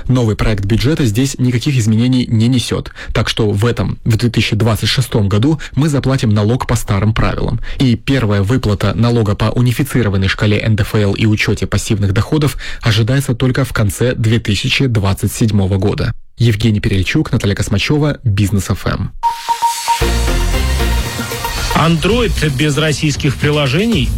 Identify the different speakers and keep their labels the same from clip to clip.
Speaker 1: Новый проект бюджета здесь никаких изменений не несет, так что в 2026 году мы заплатим налог по старым правилам. И первая выплата налога по унифицированной шкале НДФЛ и учете пассивных доходов ожидается только в конце 2027 года. Евгений Перельчук, Наталья Космачева, Бизнес ФМ.
Speaker 2: Android без российских приложений?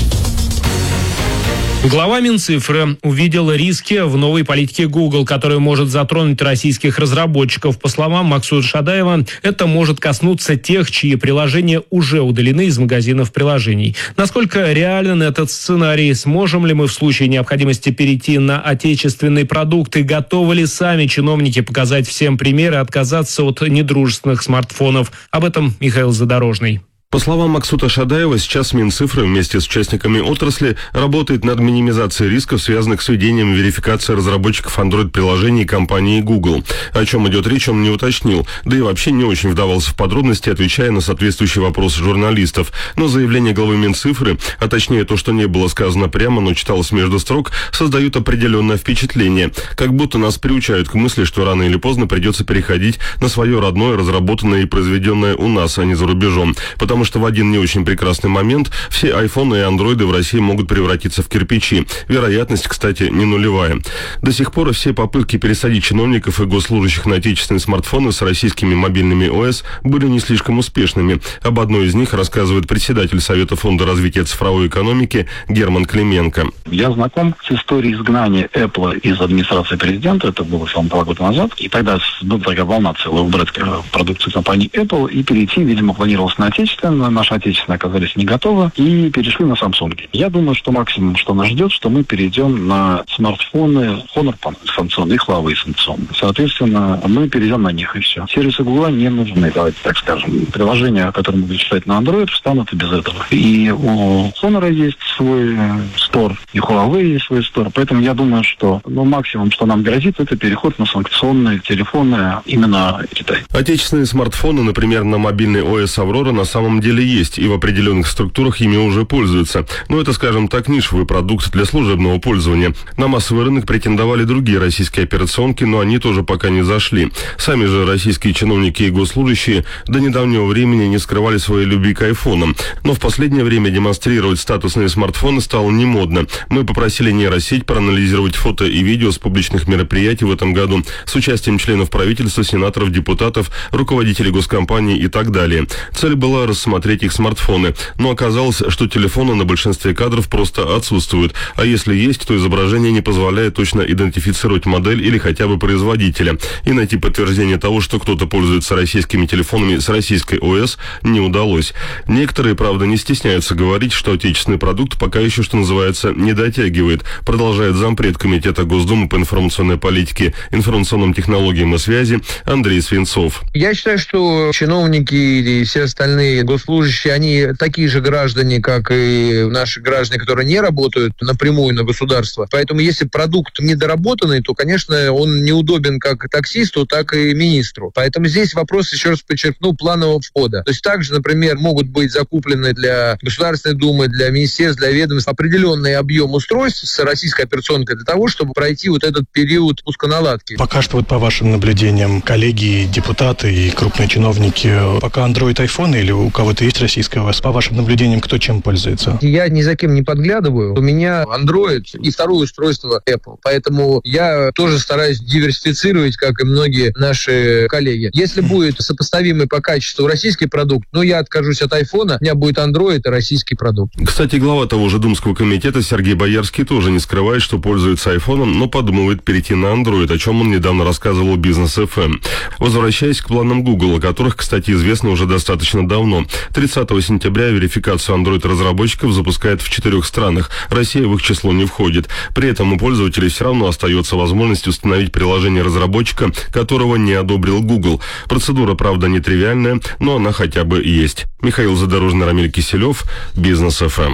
Speaker 2: Глава Минцифры увидел риски в новой политике Google, которая может затронуть российских разработчиков. По словам Максута Шадаева, это может коснуться тех, чьи приложения уже удалены из магазинов приложений. Насколько реален этот сценарий? Сможем ли мы в случае необходимости перейти на отечественные продукты? Готовы ли сами чиновники показать всем примеры, отказаться от недружественных смартфонов? Об этом Михаил Задорожный.
Speaker 3: По словам Максута Шадаева, сейчас Минцифры вместе с участниками отрасли работает над минимизацией рисков, связанных с введением верификации разработчиков Android-приложений компании Google. О чем идет речь, он не уточнил, да и вообще не очень вдавался в подробности, отвечая на соответствующие вопросы журналистов. Но заявление главы Минцифры, а точнее то, что не было сказано прямо, но читалось между строк, создают определенное впечатление. Как будто нас приучают к мысли, что рано или поздно придется переходить на свое родное, разработанное и произведенное у нас, а не за рубежом. Потому что в один не очень прекрасный момент все айфоны и андроиды в России могут превратиться в кирпичи. Вероятность, кстати, не нулевая. До сих пор все попытки пересадить чиновников и госслужащих на отечественные смартфоны с российскими мобильными ОС были не слишком успешными. Об одной из них рассказывает председатель Совета фонда развития цифровой экономики Герман Клименко.
Speaker 4: Я знаком с историей изгнания Apple из администрации президента. Это было 2 года назад. И тогда была такая волна целая убрать продукцию компании Apple и перейти, видимо, планировалось на отечественное. Наши отечественные оказались не готовы и перешли на Samsung. Я думаю, что максимум, что нас ждет, что мы перейдем на смартфоны Honor санкционные и Huawei санкционные. Соответственно, мы перейдем на них и все. Сервисы Google не нужны, давайте так скажем. Приложения, которые могут читать на Android, встанут и без этого. И у Honor есть свой стор, и у Huawei есть свой стор. Поэтому я думаю, что максимум, что нам грозит, это переход на санкционные телефоны именно Китай.
Speaker 3: Отечественные смартфоны, например, на мобильный ОС Aurora, на самом деле есть, и в определенных структурах ими уже пользуются. Но это, скажем так, нишевый продукт для служебного пользования. На массовый рынок претендовали другие российские операционки, но они тоже пока не зашли. Сами же российские чиновники и госслужащие до недавнего времени не скрывали своей любви к айфонам. Но в последнее время демонстрировать статусные смартфоны стало не модно. Мы попросили нейросеть проанализировать фото и видео с публичных мероприятий в этом году с участием членов правительства, сенаторов, депутатов, руководителей госкомпаний и так далее. Цель была рассмотреть их смартфоны, но оказалось, что телефоны на большинстве кадров просто отсутствуют, а если есть, то изображение не позволяет точно идентифицировать модель или хотя бы производителя, и найти подтверждение того, что кто-то пользуется российскими телефонами с российской ОС, не удалось. Некоторые, правда, не стесняются говорить, что отечественный продукт пока еще, что называется, не дотягивает, продолжает зампред Комитета Госдумы по информационной политике, информационным технологиям и связи Андрей Свинцов.
Speaker 5: Я считаю, что чиновники и все остальные госслужащие, они такие же граждане, как и наши граждане, которые не работают напрямую на государство. Поэтому если продукт недоработанный, то, конечно, он неудобен как таксисту, так и министру. Поэтому здесь вопрос, еще раз подчеркну, планового входа. То есть также, например, могут быть закуплены для Государственной Думы, для министерств, для ведомств определенный объем устройств с российской операционкой для того, чтобы пройти вот этот период пусконаладки.
Speaker 6: Пока что, по вашим наблюдениям, коллеги, депутаты и крупные чиновники, пока Android, iPhone или у кого-то есть российская ОС, по вашим наблюдениям, кто чем пользуется?
Speaker 5: Я ни за кем не подглядываю. У меня Android и второе устройство Apple. Поэтому я тоже стараюсь диверсифицировать, как и многие наши коллеги. Если будет сопоставимый по качеству российский продукт, я откажусь от iPhone, у меня будет Android и российский продукт.
Speaker 3: Кстати, глава того же Думского комитета Сергей Боярский тоже не скрывает, что пользуется айфоном, но подумывает перейти на Android, о чем он недавно рассказывал Бизнес ФМ. Возвращаясь к планам Google, о которых, кстати, известно уже достаточно давно. 30 сентября верификацию Android-разработчиков запускает в 4 странах. Россия в их число не входит. При этом у пользователей все равно остается возможность установить приложение разработчика, которого не одобрил Google. Процедура, правда, нетривиальная, но она хотя бы есть. Михаил Задорожный, Рамиль Киселев, Бизнес ФМ.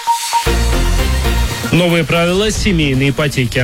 Speaker 2: Новые правила семейной ипотеки.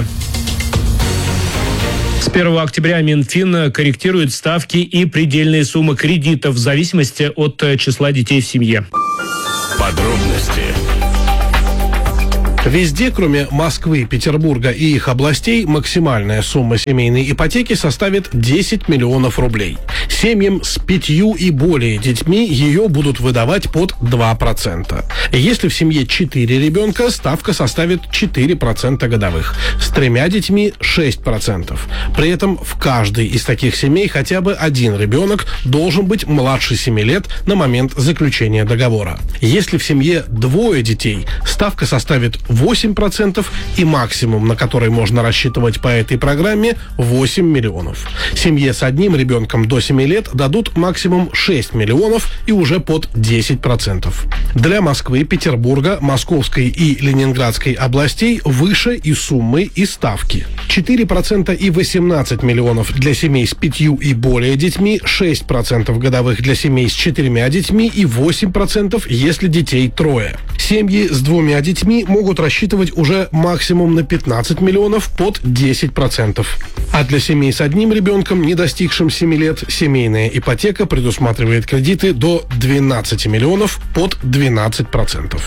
Speaker 2: С 1 октября Минфин корректирует ставки и предельные суммы кредитов в зависимости от числа детей в семье.
Speaker 7: Подробности Везде, кроме Москвы, Петербурга и их областей, максимальная сумма семейной ипотеки составит 10 миллионов рублей. Семьям с 5 и более детьми ее будут выдавать под 2%. Если в семье 4 ребенка, ставка составит 4% годовых. С 3 детьми 6%. При этом в каждой из таких семей хотя бы один ребенок должен быть младше 7 лет на момент заключения договора. Если в семье 2 детей, ставка составит 8%, и максимум, на который можно рассчитывать по этой программе, 8 миллионов. Семье с одним ребенком до 7 лет дадут максимум 6 миллионов и уже под 10%. Для Москвы, Петербурга, Московской и Ленинградской областей выше и суммы, и ставки. 4% и 18 миллионов для семей с 5 и более детьми, 6% годовых для семей с 4 детьми и 8%, если детей 3. Семьи с 2 детьми могут рассчитывать уже максимум на 15 миллионов под 10%. А для семей с одним ребенком, не достигшим 7 лет, семейная ипотека предусматривает кредиты до 12 миллионов под 12%.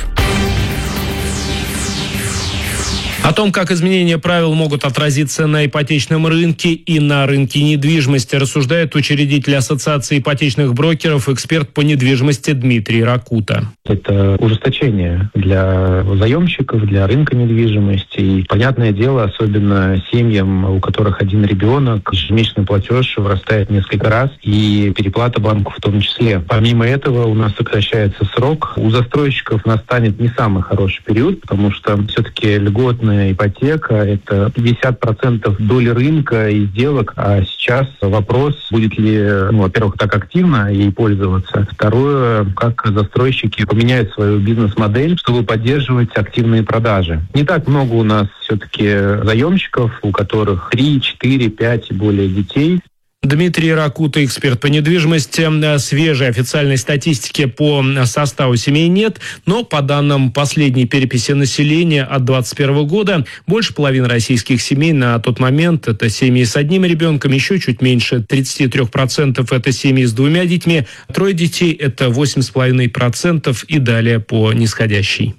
Speaker 2: О том, как изменения правил могут отразиться на ипотечном рынке и на рынке недвижимости, рассуждает учредитель Ассоциации ипотечных брокеров, эксперт по недвижимости Дмитрий Ракута.
Speaker 8: Это ужесточение для заемщиков, для рынка недвижимости. И, понятное дело, особенно семьям, у которых один ребенок, ежемесячный платеж вырастает несколько раз, и переплата банку в том числе. Помимо этого, у нас сокращается срок. У застройщиков настанет не самый хороший период, потому что все-таки льготная ипотека – это 50% доли рынка и сделок. А сейчас вопрос, будет ли, во-первых, так активно ей пользоваться. Второе, как застройщики поменяют свою бизнес-модель, чтобы поддерживать активные продажи. Не так много у нас все-таки заемщиков, у которых 3, 4, 5 и более детей.
Speaker 2: Дмитрий Ракута, эксперт по недвижимости. Свежей официальной статистики по составу семей нет, но по данным последней переписи населения от 2021 года, больше половины российских семей на тот момент – это семьи с одним ребенком, еще чуть меньше 33% – это семьи с 2 детьми, 3 детей – это 8,5% и далее по нисходящей.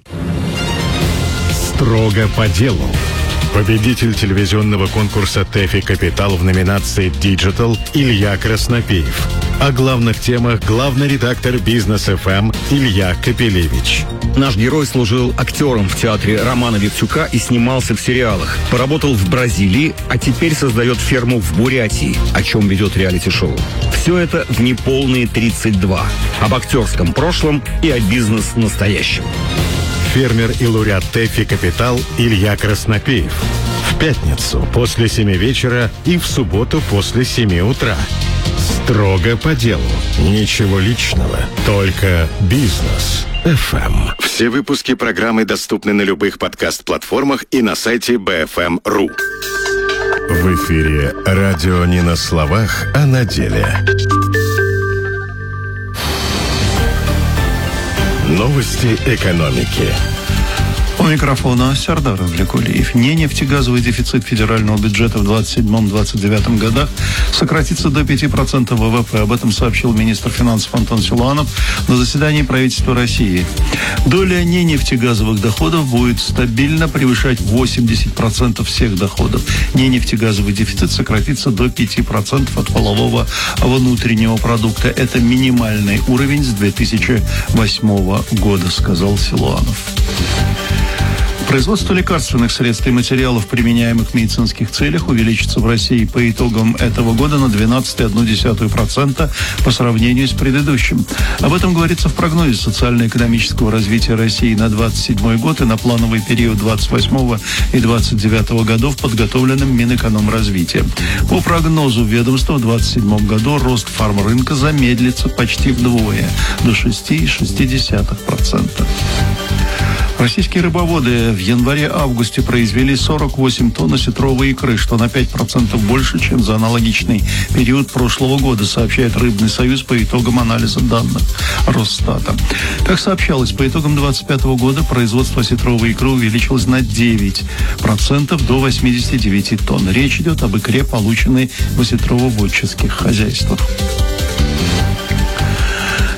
Speaker 9: Строго по делу. Победитель телевизионного конкурса «ТЭФИ Капитал» в номинации «Диджитал» Илья Краснопеев. О главных темах главный редактор «Бизнес ФМ» Илья Капелевич.
Speaker 10: Наш герой служил актером в театре Романа Виктюка и снимался в сериалах. Поработал в Бразилии, а теперь создает ферму в Бурятии, о чем ведет реалити-шоу. Все это в неполные 32. Об актерском прошлом и о бизнес-настоящем.
Speaker 9: Фермер и лауреат ТЭФИ «Капитал» Илья Краснопеев. В пятницу после 7 вечера и в субботу после 7 утра. Строго по делу. Ничего личного. Только бизнес. ФМ. Все выпуски программы доступны на любых подкаст-платформах и на сайте BFM.ru. В эфире радио не на словах, а на деле. Новости экономики.
Speaker 11: У микрофона Сардар Авлекулиев. Нефтегазовый дефицит федерального бюджета в 2027-2029 годах сократится до 5% ВВП. Об этом сообщил министр финансов Антон Силуанов на заседании правительства России. Доля ненефтегазовых доходов будет стабильно превышать 80% всех доходов. Ненефтегазовый дефицит сократится до 5% от валового внутреннего продукта. Это минимальный уровень с 2008 года, сказал Силуанов. Производство лекарственных средств и материалов, применяемых в медицинских целях, увеличится в России по итогам этого года на 12,1% по сравнению с предыдущим. Об этом говорится в прогнозе социально-экономического развития России на 2027 год и на плановый период 2028 и 2029 годов, подготовленным Минэкономразвития. По прогнозу ведомства в 2027 году рост фармрынка замедлится почти вдвое, до 6,6%. Российские рыбоводы в январе-августе произвели 48 тонн осетровой икры, что на 5% больше, чем за аналогичный период прошлого года, сообщает Рыбный союз по итогам анализа данных Росстата. Как сообщалось, по итогам 2025 года производство осетровой икры увеличилось на 9% до 89 тонн. Речь идет об икре, полученной в осетрово-водческих хозяйствах.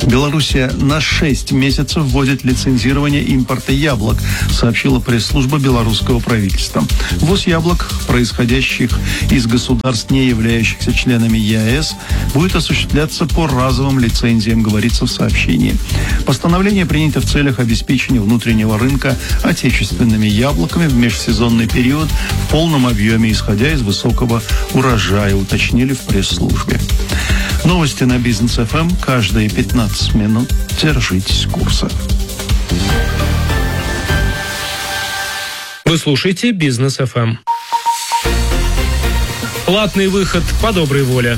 Speaker 11: Белоруссия на 6 месяцев вводит лицензирование импорта яблок, сообщила пресс-служба белорусского правительства. Ввоз яблок, происходящих из государств, не являющихся членами ЕАЭС, будет осуществляться по разовым лицензиям, говорится в сообщении. Постановление принято в целях обеспечения внутреннего рынка отечественными яблоками в межсезонный период в полном объеме, исходя из высокого урожая, уточнили в пресс-службе. Новости на Бизнес ФМ каждые 15 минут. Держитесь курса.
Speaker 2: Вы слушаете Бизнес ФМ. Платный выход по доброй воле.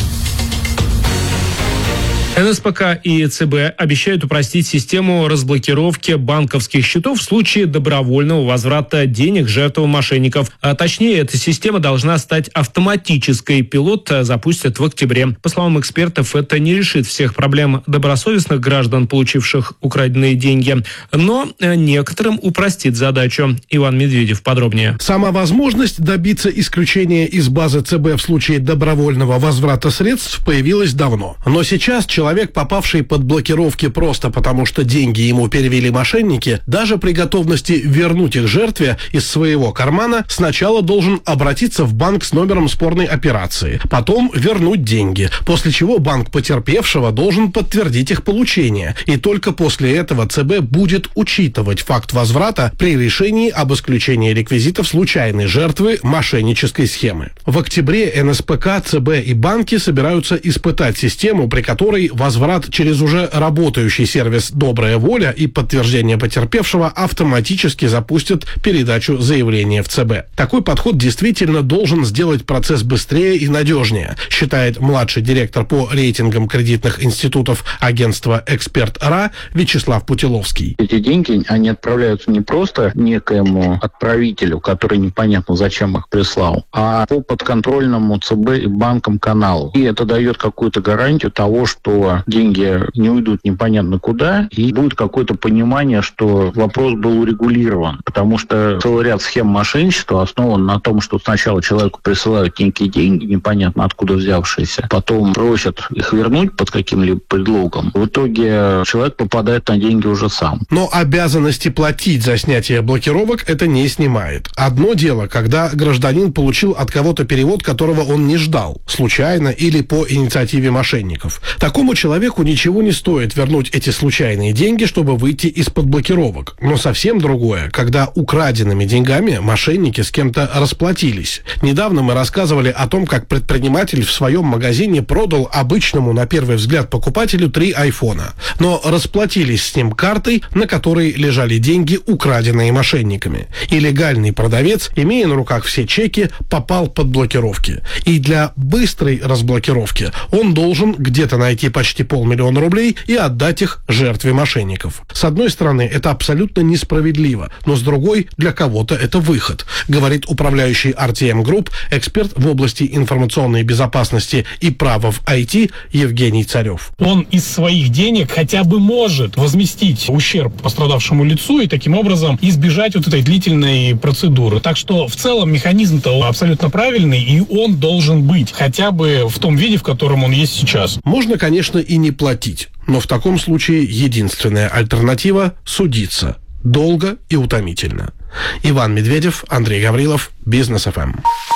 Speaker 2: НСПК и ЦБ обещают упростить систему разблокировки банковских счетов в случае добровольного возврата денег жертвам мошенников. А точнее, эта система должна стать автоматической. Пилот запустят в октябре. По словам экспертов, это не решит всех проблем добросовестных граждан, получивших украденные деньги, но некоторым упростит задачу. Иван Медведев подробнее.
Speaker 7: Сама возможность добиться исключения из базы ЦБ в случае добровольного возврата средств появилась давно. Но сейчас человек, попавший под блокировки просто потому, что деньги ему перевели мошенники, даже при готовности вернуть их жертве из своего кармана, сначала должен обратиться в банк с номером спорной операции, потом вернуть деньги, после чего банк потерпевшего должен подтвердить их получение. И только после этого ЦБ будет учитывать факт возврата при решении об исключении реквизитов случайной жертвы мошеннической схемы. В октябре НСПК, ЦБ и банки собираются испытать систему, при которой возврат через уже работающий сервис «Добрая воля» и подтверждение потерпевшего автоматически запустят передачу заявления в ЦБ. Такой подход действительно должен сделать процесс быстрее и надежнее, считает младший директор по рейтингам кредитных институтов агентства «Эксперт.РА» Вячеслав Путиловский.
Speaker 12: Эти деньги, они отправляются не просто некоему отправителю, который непонятно зачем их прислал, а по подконтрольному ЦБ и банкам каналу. И это дает какую-то гарантию того, что деньги не уйдут непонятно куда, и будет какое-то понимание, что вопрос был урегулирован. Потому что целый ряд схем мошенничества основан на том, что сначала человеку присылают некие деньги, непонятно откуда взявшиеся, потом просят их вернуть под каким-либо предлогом. В итоге человек попадает на деньги уже сам.
Speaker 7: Но обязанности платить за снятие блокировок это не снимает. Одно дело, когда гражданин получил от кого-то перевод, которого он не ждал, случайно или по инициативе мошенников. Такому человеку ничего не стоит вернуть эти случайные деньги, чтобы выйти из-под блокировок. Но совсем другое, когда украденными деньгами мошенники с кем-то расплатились. Недавно мы рассказывали о том, как предприниматель в своем магазине продал обычному, на первый взгляд, покупателю 3 айфона. Но расплатились с ним картой, на которой лежали деньги, украденные мошенниками. И легальный продавец, имея на руках все чеки, попал под блокировки. И для быстрой разблокировки он должен где-то найти почти 500 000 рублей и отдать их жертве мошенников. С одной стороны, это абсолютно несправедливо, но с другой, для кого-то это выход, говорит управляющий RTM Group, эксперт в области информационной безопасности и права в IT Евгений Царев.
Speaker 13: Он из своих денег хотя бы может возместить ущерб пострадавшему лицу и таким образом избежать вот этой длительной процедуры. Так что в целом механизм-то абсолютно правильный, и он должен быть хотя бы в том виде, в котором он есть сейчас.
Speaker 7: Можно, конечно, и не платить, но в таком случае единственная альтернатива – судиться. Долго и утомительно. Иван Медведев, Андрей Гаврилов, Бизнес ФМ.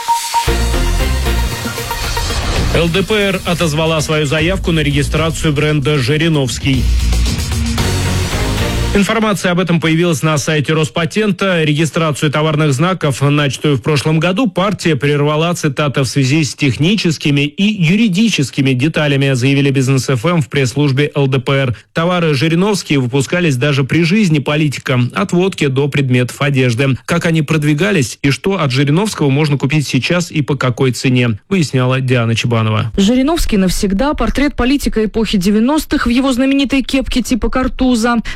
Speaker 2: ЛДПР отозвала свою заявку на регистрацию бренда «Жириновский». Информация об этом появилась на сайте Роспатента. Регистрацию товарных знаков, начатую в прошлом году, партия прервала, цитата, в связи с техническими и юридическими деталями, заявили Бизнес ФМ в пресс-службе ЛДПР. Товары «Жириновские» выпускались даже при жизни политика, от водки до предметов одежды. Как они продвигались и что от Жириновского можно купить сейчас и по какой цене, выясняла Диана Чебанова.
Speaker 14: Жириновский навсегда — портрет политика эпохи 90-х в его знаменитой кепке типа картуза. Фамилия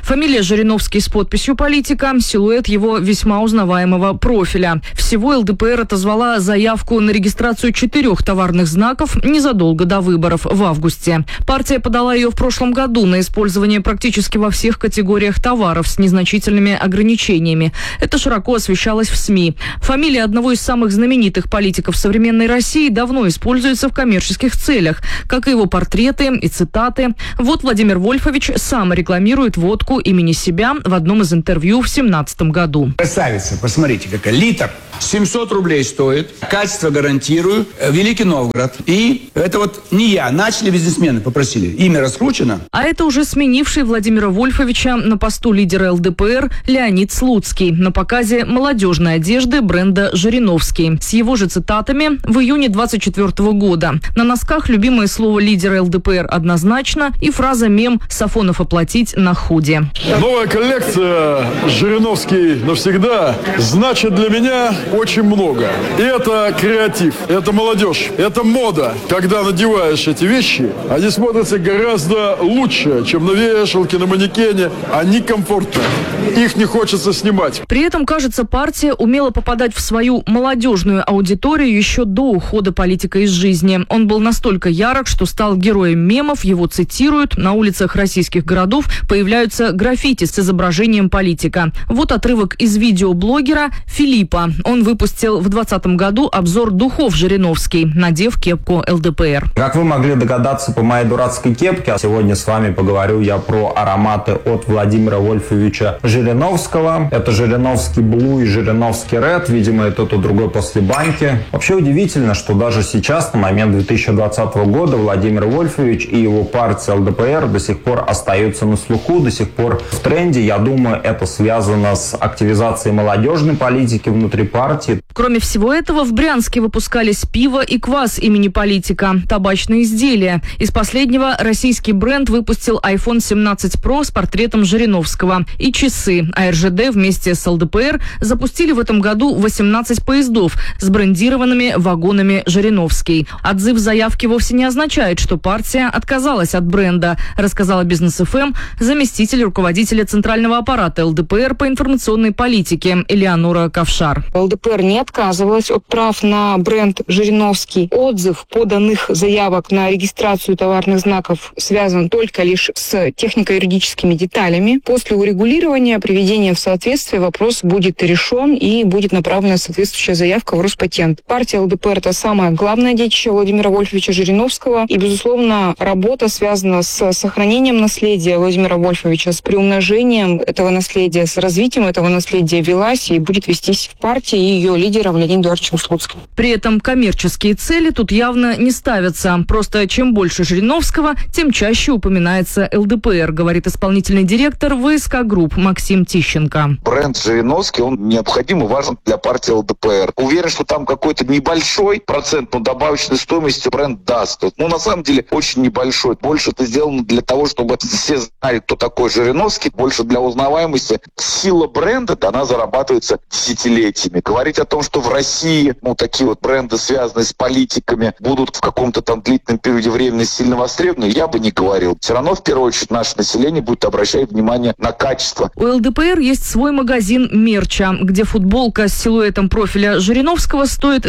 Speaker 14: фотография Жириновский с подписью политика, силуэт его весьма узнаваемого профиля. Всего ЛДПР отозвала заявку на регистрацию 4 товарных знаков незадолго до выборов в августе. Партия подала ее в прошлом году на использование практически во всех категориях товаров с незначительными ограничениями. Это широко освещалось в СМИ. Фамилия одного из самых знаменитых политиков современной России давно используется в коммерческих целях, как и его портреты и цитаты. Вот Владимир Вольфович сам рекламирует водку имени себя в одном из интервью в 2017 году.
Speaker 15: Красавица, посмотрите, какая литр. 700 рублей стоит. Качество гарантирую. Великий Новгород. И это вот не я. Начали бизнесмены, попросили. Имя раскручено.
Speaker 14: А это уже сменивший Владимира Вольфовича на посту лидера ЛДПР Леонид Слуцкий на показе молодежной одежды бренда «Жириновский». С его же цитатами в июне 2024 года. На носках любимое слово лидера ЛДПР «однозначно» и фраза-мем «Сафонов оплатить на худе».
Speaker 16: Новая коллекция «Жириновский навсегда» значит для меня очень много. И это креатив, это молодежь, это мода. Когда надеваешь эти вещи, они смотрятся гораздо лучше, чем на вешалке, на манекене. Они комфортны. Их не хочется снимать.
Speaker 14: При этом, кажется, партия умела попадать в свою молодежную аудиторию еще до ухода политика из жизни. Он был настолько ярок, что стал героем мемов, его цитируют, на улицах российских городов появляются граффити с изображением политика. Вот отрывок из видео блогера Филиппа. Он выпустил в 2020 году обзор духов «Жириновский», надев кепку ЛДПР.
Speaker 17: Как вы могли догадаться по моей дурацкой кепке, сегодня с вами поговорю я про ароматы от Владимира Вольфовича Жириновского. Это Жириновский Блу и Жириновский Ред. Видимо, это тот другой после баньки. Вообще удивительно, что даже сейчас, на момент 2020 года, Владимир Вольфович и его партия ЛДПР до сих пор остаются на слуху, до сих пор в тренде. Я думаю, это связано с активизацией молодежной политики внутри партии.
Speaker 14: Кроме всего этого, в Брянске выпускались пиво и квас имени политика, табачные изделия. Из последнего российский бренд выпустил iPhone 17 Pro с портретом Жириновского и часы. А РЖД вместе с ЛДПР запустили в этом году 18 поездов с брендированными вагонами «Жириновский». Отзыв заявки вовсе не означает, что партия отказалась от бренда, рассказала Бизнес ФМ заместитель руководителя центрального аппарата ЛДПР по информационной политике Элеонора Ковшар.
Speaker 18: ЛДПР не отказывалась от прав на бренд «Жириновский». Отзыв поданных заявок на регистрацию товарных знаков связан только лишь с технико-юридическими деталями. После урегулирования, приведения в соответствие, вопрос будет решен и будет направлена соответствующая заявка в Роспатент. Партия ЛДПР – это самое главное детище Владимира Вольфовича Жириновского. И, безусловно, работа связана с сохранением наследия Владимира Вольфовича, с приумножением этого наследия, с развитием этого наследия велась и будет вестись в партии и ее лидером Леонидом Эдуардовичем Слуцким.
Speaker 14: При этом коммерческие цели тут явно не ставятся. Просто чем больше Жириновского, тем чаще упоминается ЛДПР, говорит исполнительный директор ВСК Групп Максим Тищенко.
Speaker 19: Бренд Жириновский, он необходим и важен для партии ЛДПР. Уверен, что там какой-то небольшой процент, но добавочной стоимости бренд даст. Ну, на самом деле, очень небольшой. Больше это сделано для того, чтобы все знали, кто такой Жириновский. Больше для узнаваемости. Сила бренда, она зарабатывается десятилетиями. Говорить о том, что в России, такие вот бренды, связанные с политиками, будут в каком-то там длительном периоде времени сильно востребованы, я бы не говорил. Все равно, в первую очередь, наше население будет обращать внимание на качество.
Speaker 14: У ЛДПР есть свой магазин мерча, где футболка с силуэтом профиля Жириновского стоит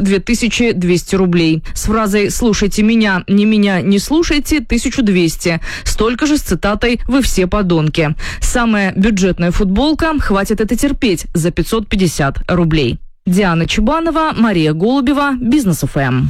Speaker 14: 2200 рублей. С фразой «слушайте меня, не слушайте» 1200. Столько же с цитатой «вы все подонки». Самая бюджетная футболка «хватит это терпеть» за 550 рублей. Диана Чубанова, Мария Голубева, Бизнес ФМ.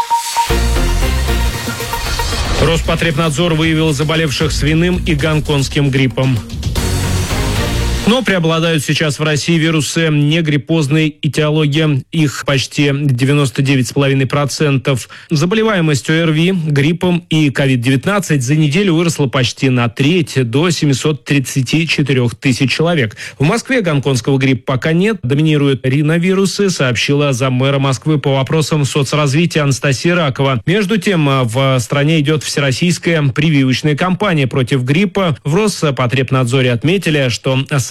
Speaker 2: Роспотребнадзор выявил заболевших свиным и гонконгским гриппом. Но преобладают сейчас в России вирусы негриппозной этиологии. Их почти 99,5%. Заболеваемость ОРВИ, гриппом и COVID-19 за неделю выросла почти на треть, до 734 тысяч человек. В Москве гонконгского гриппа пока нет. Доминируют риновирусы, сообщила заммэра Москвы по вопросам соцразвития Анастасия Ракова. Между тем, в стране идет всероссийская прививочная кампания против гриппа. В Роспотребнадзоре отметили, что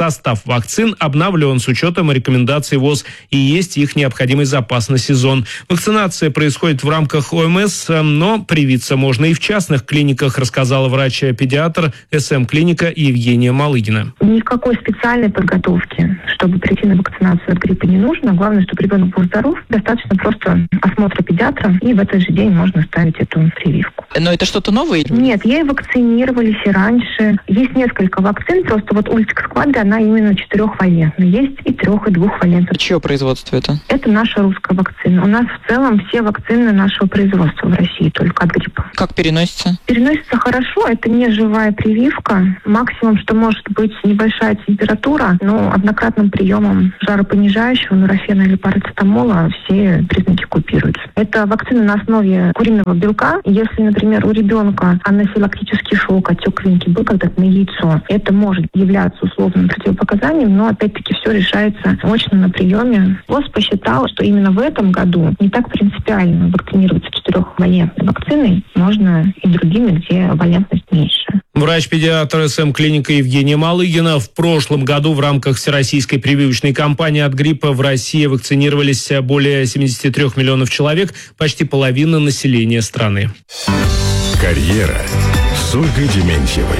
Speaker 2: состав вакцин обновлен с учетом рекомендаций ВОЗ и есть их необходимый запас на сезон. Вакцинация происходит в рамках ОМС, но привиться можно и в частных клиниках, рассказала врач-педиатр СМ-клиника Евгения Малыгина.
Speaker 20: Никакой специальной подготовки, чтобы прийти на вакцинацию от гриппа, не нужно. Главное, чтобы ребенок был здоров. Достаточно просто осмотра педиатра, и в этот же день можно ставить эту прививку.
Speaker 21: Но это что-то новое?
Speaker 20: Нет, ей вакцинировались и раньше. Есть несколько вакцин, просто вот ультиксквадри, она именно 4-валентная. Есть и 3, и 2-валентная.
Speaker 21: Чье производство это?
Speaker 20: Это наша русская вакцина. У нас в целом все вакцины нашего производства в России, только от гриппа.
Speaker 21: Как переносится?
Speaker 20: Переносится хорошо. Это не живая прививка. Максимум, что может быть небольшая температура, но однократным приемом жаропонижающего, нурофена или парацетамола все признаки купируются. Это вакцина на основе куриного белка. Если, например, у ребенка анафилактический шок, отек клиники был когда-то на яйцо, это может являться условным противопоказанием, но опять-таки все решается очно на приеме. ВОЗ посчитал, что именно в этом году не так принципиально вакцинироваться 4-валентной вакциной, можно и другими, где валентность меньше.
Speaker 2: Врач-педиатр СМ-клиника Евгения Малыгина. В прошлом году в рамках всероссийской прививочной кампании от гриппа в России вакцинировались более 73 миллионов человек, почти половина населения страны.
Speaker 9: Карьера с Ольгой Дементьевой.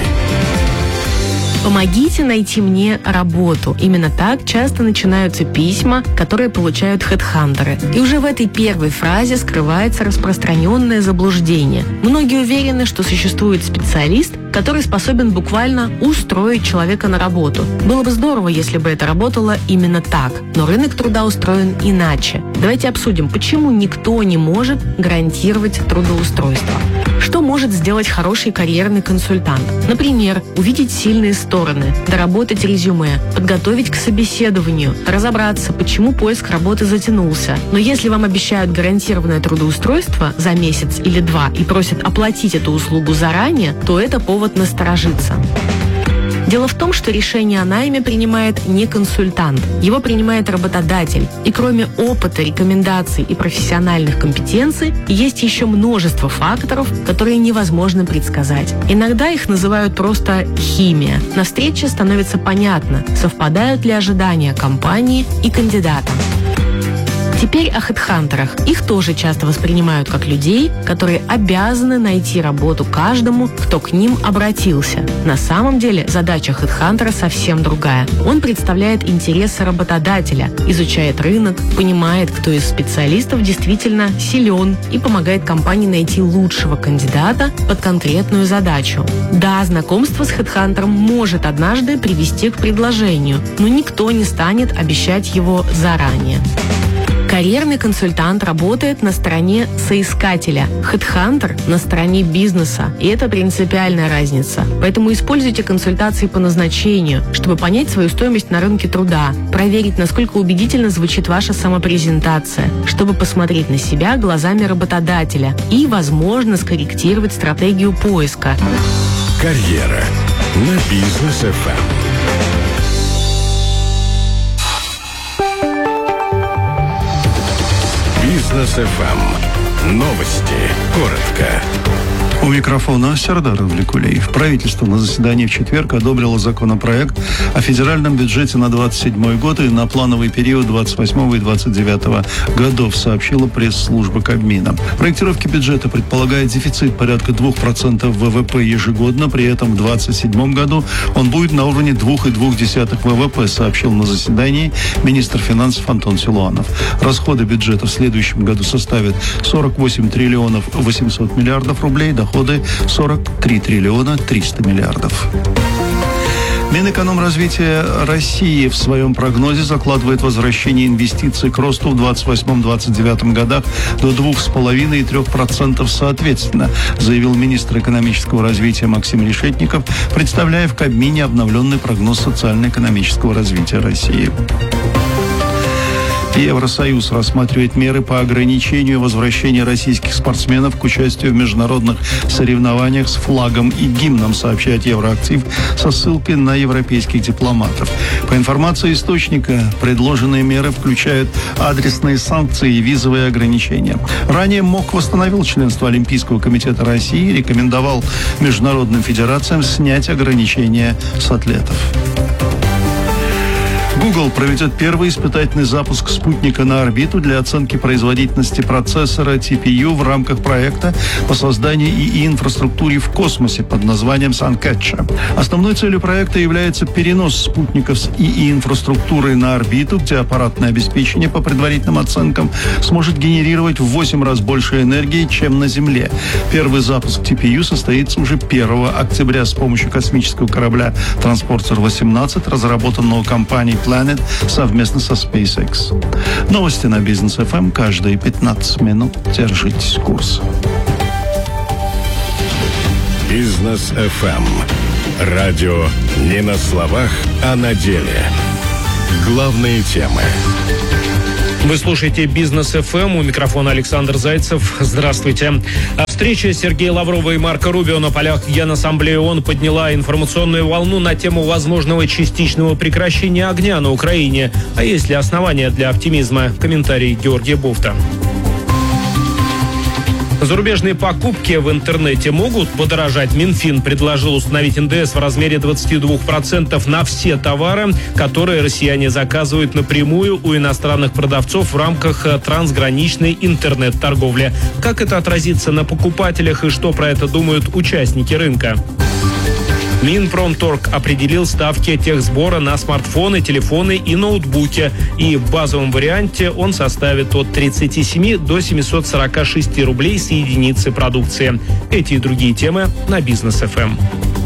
Speaker 22: Помогите найти мне работу. Именно так часто начинаются письма, которые получают хедхантеры. И уже в этой первой фразе скрывается распространенное заблуждение. Многие уверены, что существует специалист, который способен буквально устроить человека на работу. Было бы здорово, если бы это работало именно так. Но рынок труда устроен иначе. Давайте обсудим, почему никто не может гарантировать трудоустройство. Что может сделать хороший карьерный консультант? Например, увидеть сильные стороны, доработать резюме, подготовить к собеседованию, разобраться, почему поиск работы затянулся. Но если вам обещают гарантированное трудоустройство за месяц или 2 и просят оплатить эту услугу заранее, то это повод насторожиться. Дело в том, что решение о найме принимает не консультант, его принимает работодатель. И кроме опыта, рекомендаций и профессиональных компетенций, есть еще множество факторов, которые невозможно предсказать. Иногда их называют просто химия. На встрече становится понятно, совпадают ли ожидания компании и кандидата. Теперь о хедхантерах. Их тоже часто воспринимают как людей, которые обязаны найти работу каждому, кто к ним обратился. На самом деле задача хедхантера совсем другая. Он представляет интересы работодателя, изучает рынок, понимает, кто из специалистов действительно силен и помогает компании найти лучшего кандидата под конкретную задачу. Да, знакомство с хедхантером может однажды привести к предложению, но никто не станет обещать его заранее. Карьерный консультант работает на стороне соискателя, хедхантер на стороне бизнеса. И это принципиальная разница. Поэтому используйте консультации по назначению, чтобы понять свою стоимость на рынке труда, проверить, насколько убедительно звучит ваша самопрезентация, чтобы посмотреть на себя глазами работодателя и, возможно, скорректировать стратегию поиска.
Speaker 9: Карьера на Бизнес ФМ. Бизнес ФМ. Новости. Коротко.
Speaker 11: У микрофона Сердар Влекулеев. Правительство на заседании в четверг одобрило законопроект о федеральном бюджете на 27 год и на плановый период 28 и 29 годов, сообщила пресс-служба Кабмина. В проектировке бюджета предполагает дефицит порядка 2% ВВП ежегодно, при этом в 27 году он будет на уровне 2,2% ВВП, сообщил на заседании министр финансов Антон Силуанов. Расходы бюджета в следующем году составят 48 триллионов 800 миллиардов рублей, доходы 43 триллиона 300 миллиардов. Минэкономразвития России в своем прогнозе закладывает возвращение инвестиций к росту в 28-29 годах до 2,5% и 3% соответственно, заявил министр экономического развития Максим Решетников, представляя в Кабмине обновленный прогноз социально-экономического развития России. Евросоюз рассматривает меры по ограничению возвращения российских спортсменов к участию в международных соревнованиях с флагом и гимном, сообщает Евроактив со ссылкой на европейских дипломатов. По информации источника, предложенные меры включают адресные санкции и визовые ограничения. Ранее МОК восстановил членство Олимпийского комитета России и рекомендовал международным федерациям снять ограничения с атлетов. Google проведет первый испытательный запуск спутника на орбиту для оценки производительности процессора TPU в рамках проекта по созданию ИИ-инфраструктуры в космосе под названием SunCatcher. Основной целью проекта является перенос спутников с ИИ-инфраструктурой на орбиту, где аппаратное обеспечение, по предварительным оценкам, сможет генерировать в 8 раз больше энергии, чем на Земле. Первый запуск TPU состоится уже 1 октября с помощью космического корабля «Транспортер-18», разработанного компанией Planet совместно со SpaceX. Новости на Бизнес ФМ каждые 15 минут. Держитесь курса.
Speaker 9: Бизнес ФМ. Радио не на словах, а на деле. Главные темы.
Speaker 2: Вы слушаете «Бизнес ФМ». У микрофона Александр Зайцев. Здравствуйте. Встреча Сергея Лаврова и Марко Рубио на полях Генассамблеи ООН подняла информационную волну на тему возможного частичного прекращения огня на Украине. А есть ли основания для оптимизма? Комментарий Георгия Буфта. Зарубежные покупки в интернете могут подорожать. Минфин предложил установить НДС в размере 22% на все товары, которые россияне заказывают напрямую у иностранных продавцов в рамках трансграничной интернет-торговли. Как это отразится на покупателях и что про это думают участники рынка? Минпромторг определил ставки техсбора на смартфоны, телефоны и ноутбуки. И в базовом варианте он составит от 37 до 746 рублей с единицы продукции. Эти и другие темы на Бизнес ФМ.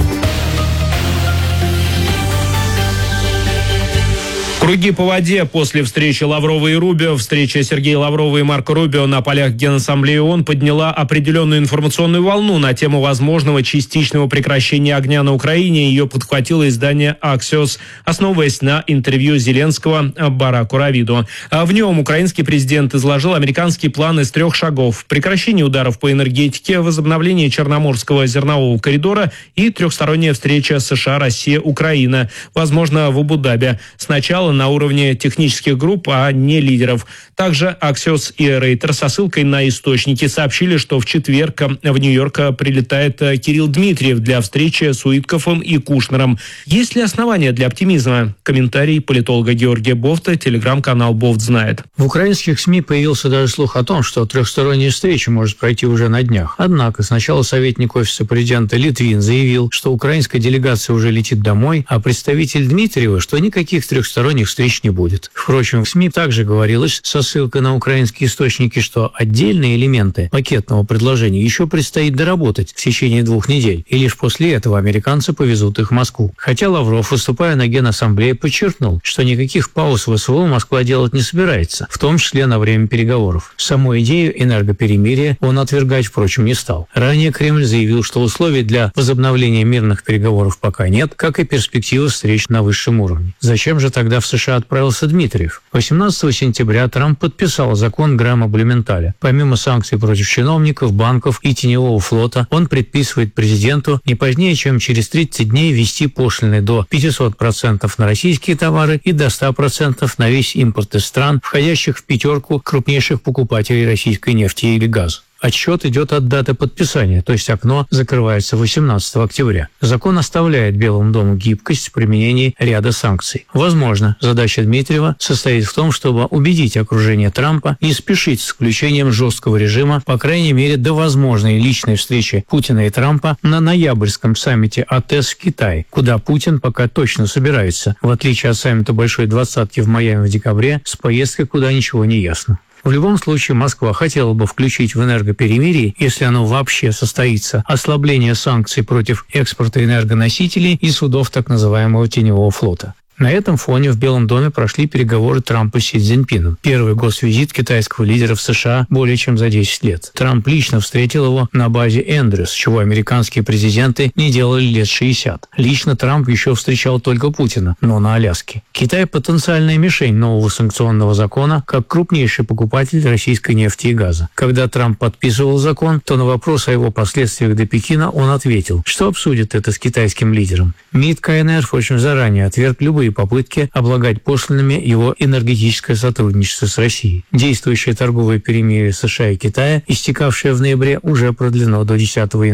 Speaker 2: Круги по воде после встречи Лаврова и Рубио. Встреча Сергея Лаврова и Марко Рубио на полях Генассамблеи ООН подняла определенную информационную волну на тему возможного частичного прекращения огня на Украине. Ее подхватило издание «Axios», основываясь на интервью Зеленского Бараку Равиду. В нем украинский президент изложил американский план из 3 шагов: прекращение ударов по энергетике, возобновление Черноморского зернового коридора и 3-сторонняя встреча США, Россия, Украина, возможно, в Абу-Даби. Сначала на уровне технических групп, а не лидеров. Также Axios и Рейтер со ссылкой на источники сообщили, что в четверг в Нью-Йорк прилетает Кирилл Дмитриев для встречи с Уиткофом и Кушнером. Есть ли основания для оптимизма? Комментарий политолога Георгия Бофта, телеграм-канал «Бофт знает».
Speaker 1: В украинских СМИ появился даже слух о том, что 3-сторонняя встреча может пройти уже на днях. Однако сначала советник офиса президента Литвин заявил, что украинская делегация уже летит домой, а представитель Дмитриева, что никаких 3-сторонних встреч не будет. Впрочем, в СМИ также говорилось со ссылкой на украинские источники, что отдельные элементы пакетного предложения еще предстоит доработать в течение 2 недель, и лишь после этого американцы повезут их в Москву. Хотя Лавров, выступая на Генассамблее, подчеркнул, что никаких пауз в СВО Москва делать не собирается, в том числе на время переговоров. Саму идею энергоперемирия он отвергать, впрочем, не стал. Ранее Кремль заявил, что условий для возобновления мирных переговоров пока нет, как и перспективы встреч на высшем уровне. Зачем же тогда в США отправился Дмитриев? 18 сентября Трамп подписал закон Грэма-Блюменталя. Помимо санкций против чиновников, банков и теневого флота, он предписывает президенту не позднее, чем через 30 дней ввести пошлины до 500% на российские товары и до 100% на весь импорт из стран, входящих в 5 крупнейших покупателей российской нефти или газа. Отсчет идет от даты подписания, то есть окно закрывается 18 октября. Закон оставляет Белому дому гибкость в применении ряда санкций. Возможно, задача Дмитриева состоит в том, чтобы убедить окружение Трампа не спешить с включением жесткого режима, по крайней мере, до возможной личной встречи Путина и Трампа на ноябрьском саммите АТЭС в Китае, куда Путин пока точно собирается, в отличие от саммита Большой Двадцатки в Майами в декабре, с поездкой куда ничего не ясно. В любом случае, Москва хотела бы включить в энергоперемирие, если оно вообще состоится, ослабление санкций против экспорта энергоносителей и судов так называемого теневого флота. На этом фоне в Белом доме прошли переговоры Трампа с Си Цзиньпином. Первый госвизит китайского лидера в США более чем за 10 лет. Трамп лично встретил его на базе Эндрюс, чего американские президенты не делали лет 60. Лично Трамп еще встречал только Путина, но на Аляске. Китай – потенциальная мишень нового санкционного закона, как крупнейший покупатель российской нефти и газа. Когда Трамп подписывал закон, то на вопрос о его последствиях для Пекина он ответил, что обсудит это с китайским лидером. МИД КНР, впрочем, заранее отверг любые попытки облагать пошлинами его энергетическое сотрудничество с Россией. Действующее торговое перемирие США и Китая, истекавшее в ноябре, уже продлено до 10 января.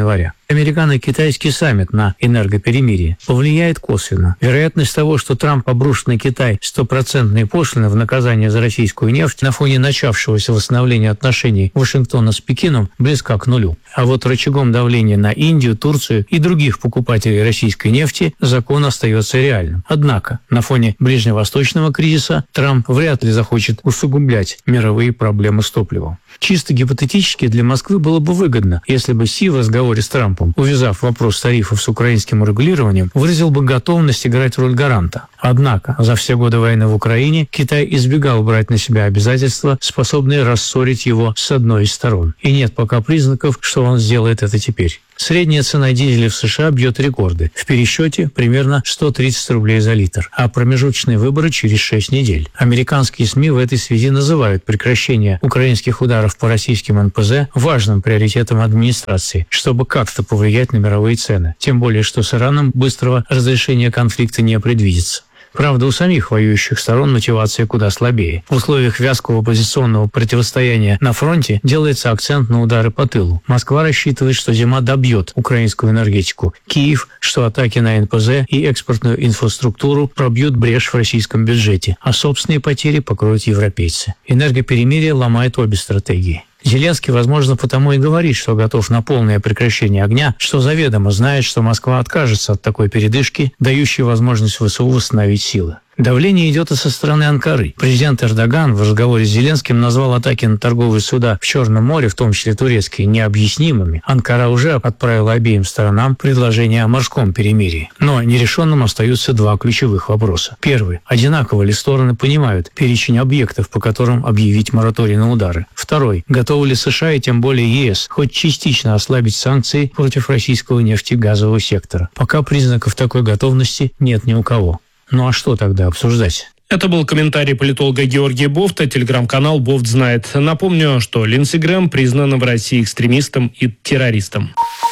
Speaker 1: Американо-китайский саммит на энергоперемирие повлияет косвенно. Вероятность того, что Трамп обрушит на Китай 100% пошлины в наказание за российскую нефть на фоне начавшегося восстановления отношений Вашингтона с Пекином, близка к нулю. А вот рычагом давления на Индию, Турцию и других покупателей российской нефти закон остается реальным. Однако на фоне ближневосточного кризиса Трамп вряд ли захочет усугублять мировые проблемы с топливом. Чисто гипотетически для Москвы было бы выгодно, если бы Си в разговоре с Трампом, увязав вопрос тарифов с украинским урегулированием, выразил бы готовность играть роль гаранта. Однако за все годы войны в Украине Китай избегал брать на себя обязательства, способные рассорить его с одной из сторон. И нет пока признаков, что он сделает это теперь. Средняя цена дизеля в США бьет рекорды. В пересчете примерно 130 рублей за литр, а промежуточные выборы через 6 недель. Американские СМИ в этой связи называют прекращение украинских ударов по российским НПЗ важным приоритетом администрации, чтобы как-то повлиять на мировые цены. Тем более, что с Ираном быстрого разрешения конфликта не предвидится. Правда, у самих воюющих сторон мотивация куда слабее. В условиях вязкого оппозиционного противостояния на фронте делается акцент на удары по тылу. Москва рассчитывает, что зима добьет украинскую энергетику. Киев, что атаки на НПЗ и экспортную инфраструктуру пробьют брешь в российском бюджете, а собственные потери покроют европейцы. Энергоперемирие ломает обе стратегии. Зеленский, возможно, потому и говорит, что готов на полное прекращение огня, что заведомо знает, что Москва откажется от такой передышки, дающей возможность ВСУ восстановить силы. Давление идет и со стороны Анкары. Президент Эрдоган в разговоре с Зеленским назвал атаки на торговые суда в Черном море, в том числе турецкие, необъяснимыми. Анкара уже отправила обеим сторонам предложение о морском перемирии. Но нерешенным остаются два ключевых вопроса. Первый. Одинаково ли стороны понимают перечень объектов, по которым объявить мораторий на удары? Второй. Готовы ли США и тем более ЕС хоть частично ослабить санкции против российского нефтегазового сектора? Пока признаков такой готовности нет ни у кого. Ну а что тогда обсуждать?
Speaker 2: Это был комментарий политолога Георгия Бофта, телеграм-канал «Бофт знает». Напомню, что Линдси Грэм признан в России экстремистом и террористом.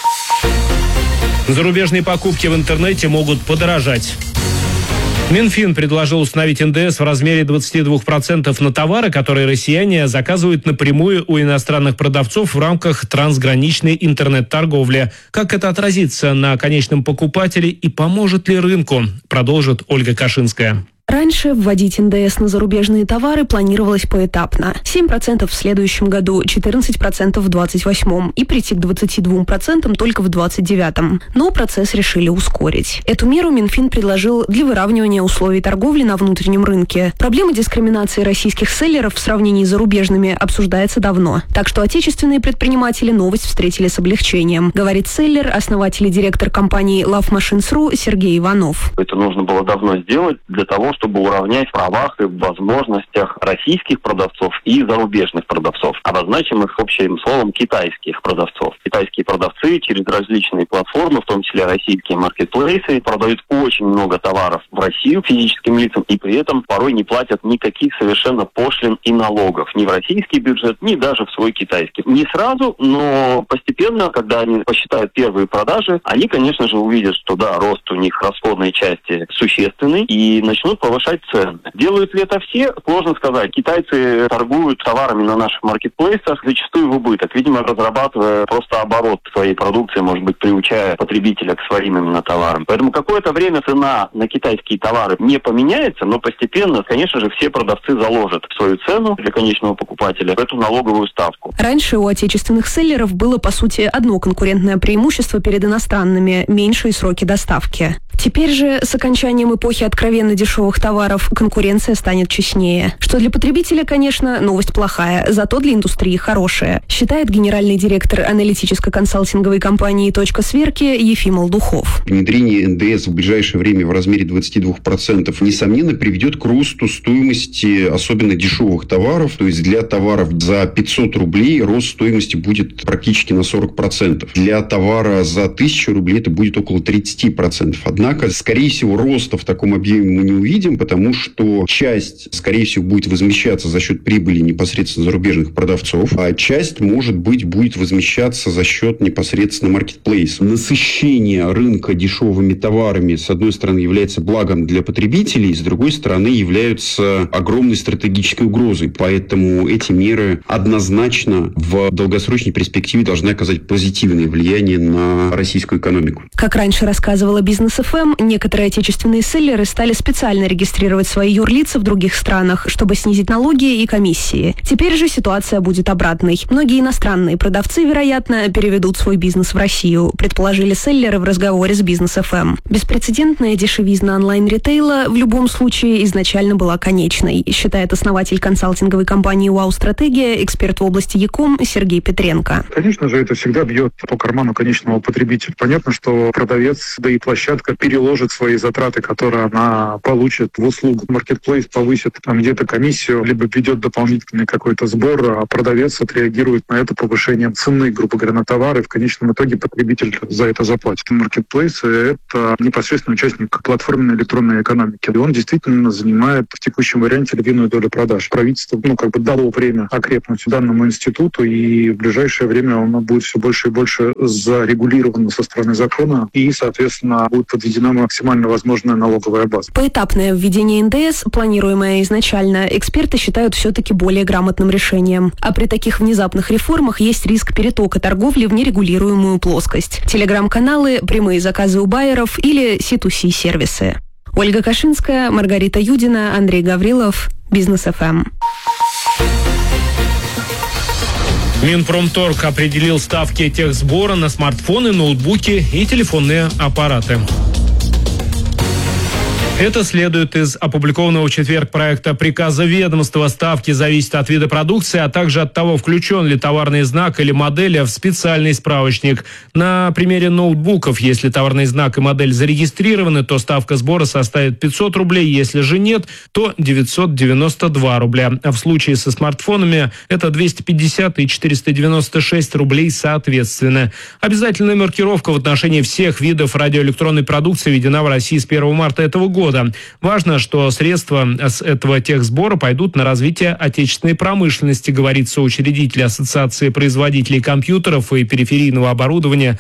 Speaker 2: Зарубежные покупки в интернете могут подорожать. Минфин предложил установить НДС в размере 22% на товары, которые россияне заказывают напрямую у иностранных продавцов в рамках трансграничной интернет-торговли. Как это отразится на конечном покупателе и поможет ли рынку, продолжит Ольга Кашинская.
Speaker 4: Раньше вводить НДС на зарубежные товары планировалось поэтапно. 7% в следующем году, 14% в 28-м и прийти к 22% только в 29-м. Но процесс решили ускорить. Эту меру Минфин предложил для выравнивания условий торговли на внутреннем рынке. Проблема дискриминации российских селлеров в сравнении с зарубежными обсуждается давно. Так что отечественные предприниматели новость встретили с облегчением, говорит селлер, основатель и директор компании Love Machines.ru Сергей Иванов.
Speaker 6: Это нужно было давно сделать для того, чтобы уравнять в правах и в возможностях российских продавцов и зарубежных продавцов. Обозначим их общим словом китайских продавцов. Китайские продавцы через различные платформы, в том числе российские маркетплейсы, продают очень много товаров в Россию физическим лицам и при этом порой не платят никаких совершенно пошлин и налогов ни в российский бюджет, ни даже в свой китайский. Не сразу, но постепенно, когда они посчитают первые продажи, они, конечно же, увидят, что да, рост у них расходной части существенный и начнут повышать цены. Делают ли это все? Сложно сказать. Китайцы торгуют товарами на наших маркетплейсах зачастую в убыток, видимо, разрабатывая просто оборот своей продукции, может быть, приучая потребителя к своим именно товарам. Поэтому какое-то время цена на китайские товары не поменяется, но постепенно, конечно же, все продавцы заложат в свою цену для конечного покупателя эту налоговую ставку.
Speaker 4: Раньше у отечественных селлеров было, по сути, одно конкурентное преимущество перед иностранными – меньшие сроки доставки. Теперь же, с окончанием эпохи откровенно дешевых товаров, конкуренция станет честнее. Что для потребителя, конечно, новость плохая, зато для индустрии хорошая, считает генеральный директор аналитическо-консалтинговой компании «Точка сверки» Ефим Алдухов.
Speaker 23: Внедрение НДС в ближайшее время в размере 22% несомненно приведет к росту стоимости особенно дешевых товаров. То есть для товаров за 500 рублей рост стоимости будет практически на 40%. Для товара за 1000 рублей это будет около 30%. Однако, скорее всего, роста в таком объеме мы не увидим, потому что часть, скорее всего, будет возмещаться за счет прибыли непосредственно зарубежных продавцов, а часть, может быть, будет возмещаться за счет непосредственно маркетплейса. Насыщение рынка дешевыми товарами, с одной стороны, является благом для потребителей, с другой стороны, являются огромной стратегической угрозой. Поэтому эти меры однозначно в долгосрочной перспективе должны оказать позитивное влияние на российскую экономику.
Speaker 4: Как раньше рассказывала Бизнес ФМ, некоторые отечественные селлеры стали специально регистрировать свои юрлица в других странах, чтобы снизить налоги и комиссии. Теперь же ситуация будет обратной. Многие иностранные продавцы, вероятно, переведут свой бизнес в Россию, предположили селлеры в разговоре с Бизнес ФМ. Беспрецедентная дешевизна онлайн-ритейла в любом случае изначально была конечной, считает основатель консалтинговой компании «Вау-стратегия», эксперт в области e-com Сергей Петренко.
Speaker 3: Конечно же, это всегда бьет по карману конечного потребителя. Понятно, что продавец, да и площадка переложит свои затраты, которые она получит в услугу. Маркетплейс повысит там где-то комиссию, либо ведет дополнительный какой-то сбор, а продавец отреагирует на это повышением цены, грубо говоря, на товары. В конечном итоге потребитель за это заплатит. Маркетплейс — это непосредственно участник платформенной электронной экономики. И он действительно занимает в текущем варианте львиную долю продаж. Правительство, дало время окрепнуть данному институту, и в ближайшее время оно будет все больше и больше зарегулировано со стороны закона, и, соответственно, будет подведена максимально возможная налоговая база.
Speaker 4: Поэтапное введение НДС, планируемое изначально, эксперты считают все-таки более грамотным решением. А при таких внезапных реформах есть риск перетока торговли в нерегулируемую плоскость. Телеграм-каналы, прямые заказы у байеров или C2C-сервисы. Ольга Кашинская, Маргарита Юдина, Андрей Гаврилов, Бизнес ФМ.
Speaker 2: Минпромторг определил ставки техсбора на смартфоны, ноутбуки и телефонные аппараты. Это следует из опубликованного в четверг проекта приказа ведомства. Ставки зависят от вида продукции, а также от того, включен ли товарный знак или модель в специальный справочник. На примере ноутбуков, если товарный знак и модель зарегистрированы, то ставка сбора составит 500 рублей. Если же нет, то 992 рубля. А в случае со смартфонами это 250 и 496 рублей соответственно. Обязательная маркировка в отношении всех видов радиоэлектронной продукции введена в России с 1 марта этого года. Важно, что средства с этого техсбора пойдут на развитие отечественной промышленности, говорит соучредитель Ассоциации производителей компьютеров и периферийного оборудования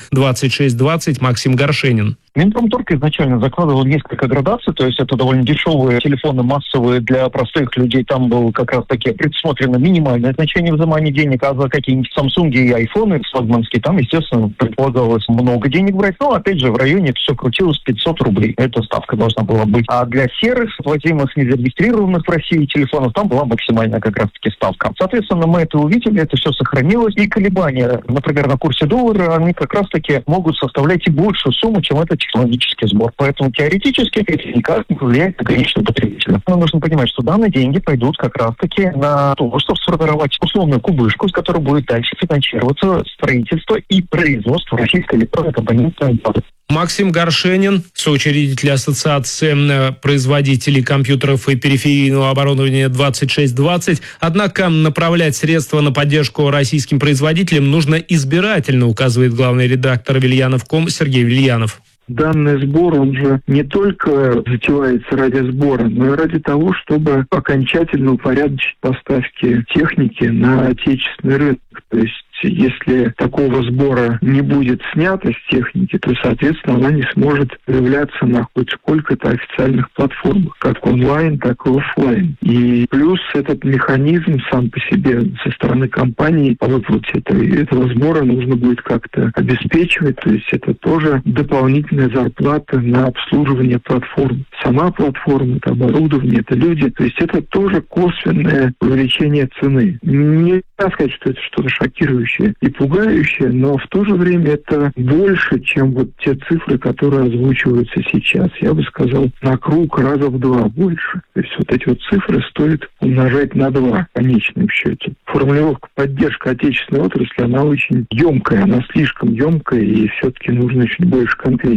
Speaker 2: 2620 Максим Горшенин.
Speaker 5: Минпромторг изначально закладывал несколько градаций, то есть это довольно дешевые телефоны массовые для простых людей. Там было как раз таки предусмотрено минимальное значение взимания денег, а за какие-нибудь Samsung и айфоны флагманские, там, естественно, предполагалось много денег брать. Но, опять же, в районе все крутилось 500 рублей. Эта ставка должна была быть. А для серых, платимых, незарегистрированных в России телефонов, там была максимальная как раз-таки ставка. Соответственно, мы это увидели, это все сохранилось. И колебания, например, на курсе доллара, они как раз-таки могут составлять и большую сумму, чем это технологический сбор. Поэтому теоретически это никак не влияет на конечного потребителя. Но нужно понимать, что данные деньги пойдут как раз-таки на то, чтобы сформировать условную кубышку, с которой будет дальше финансироваться строительство и производство российской электронной компонентной базы.
Speaker 2: Максим Горшенин, соучредитель Ассоциации производителей компьютеров и периферийного оборудования 2620. Однако направлять средства на поддержку российским производителям нужно избирательно, указывает главный редактор Вильянов.ком Сергей Вильянов.
Speaker 8: Данный сбор, он же не только затевается ради сбора, но и ради того, чтобы окончательно упорядочить поставки техники на отечественный рынок. То есть, если такого сбора не будет снято с техники, то, соответственно, она не сможет появляться на хоть сколько-то официальных платформах, как онлайн, так и офлайн. И плюс этот механизм сам по себе со стороны компании по выплате этого сбора нужно будет как-то обеспечивать. То есть это тоже дополнительная зарплата на обслуживание платформ. Сама платформа, это оборудование, это люди. То есть это тоже косвенное увеличение цены. Нельзя сказать, что это что-то шокирующее и пугающее, но в то же время это больше, чем вот те цифры, которые озвучиваются сейчас. Я бы сказал, на круг раза в 2 больше. То есть вот эти вот цифры стоит умножать на 2 в конечном счете. Формулировка «поддержка отечественной отрасли», она очень емкая, она слишком емкая, и все-таки нужно чуть больше конкретики.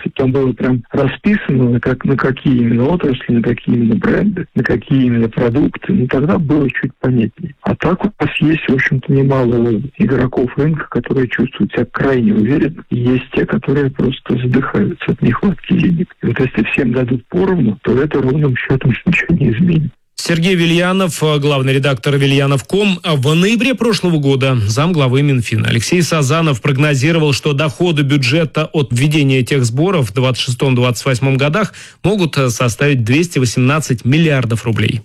Speaker 8: Там было прям расписано, на какие именно отрасли, на какие именно бренды, на какие именно продукты. Ну, тогда было чуть понятнее. А так у нас есть, в общем-то, немало игроков рынка, которые чувствуют себя крайне уверенно. И есть те, которые просто задыхаются от нехватки денег. И вот если всем дадут поровну, то это ровным счетом ничего не изменит.
Speaker 2: Сергей Вильянов, главный редактор Вильянов.ком. В ноябре прошлого года замглавы Минфина Алексей Сазанов прогнозировал, что доходы бюджета от введения тех сборов в 2026-2028 годах могут составить 218 миллиардов рублей.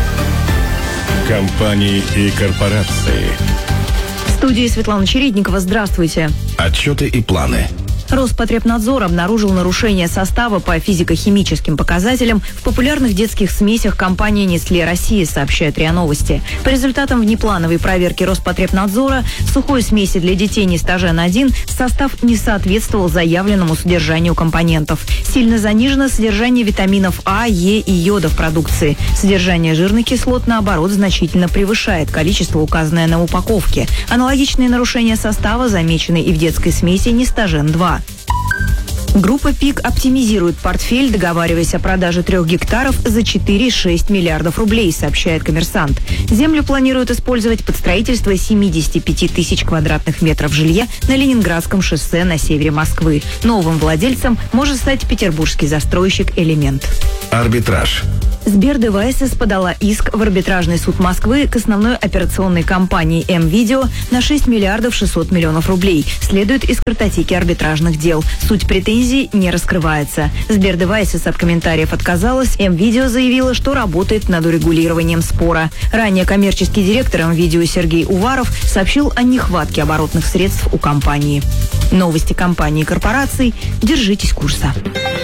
Speaker 9: Компании и корпорации.
Speaker 10: В студии Светлана Чередникова. Здравствуйте.
Speaker 9: Отчеты и планы.
Speaker 10: Роспотребнадзор обнаружил нарушение состава по физико-химическим показателям в популярных детских смесях компании «Нестле Россия», сообщают РИА Новости. По результатам внеплановой проверки Роспотребнадзора в сухой смеси для детей Нестажен-1 состав не соответствовал заявленному содержанию компонентов. Сильно занижено содержание витаминов А, Е и йода в продукции. Содержание жирных кислот, наоборот, значительно превышает количество, указанное на упаковке. Аналогичные нарушения состава замечены и в детской смеси Нестажен-2. Группа «ПИК» оптимизирует портфель, договариваясь о продаже 3 гектаров за 4,6 миллиардов рублей, сообщает «Коммерсант». Землю планируют использовать под строительство 75 тысяч квадратных метров жилья на Ленинградском шоссе на севере Москвы. Новым владельцем может стать петербургский застройщик «Элемент».
Speaker 9: Арбитраж.
Speaker 10: Сбер Девайсес подала иск в арбитражный суд Москвы к основной операционной компании М-Видео на 6 миллиардов 600 миллионов рублей. Следует из картотеки арбитражных дел. Суть претензий не раскрывается. Сбер Девайсес от комментариев отказалась. М-Видео заявила, что работает над урегулированием спора. Ранее коммерческий директор М-Видео Сергей Уваров сообщил о нехватке оборотных средств у компании. Новости компании и корпораций. Держитесь курса.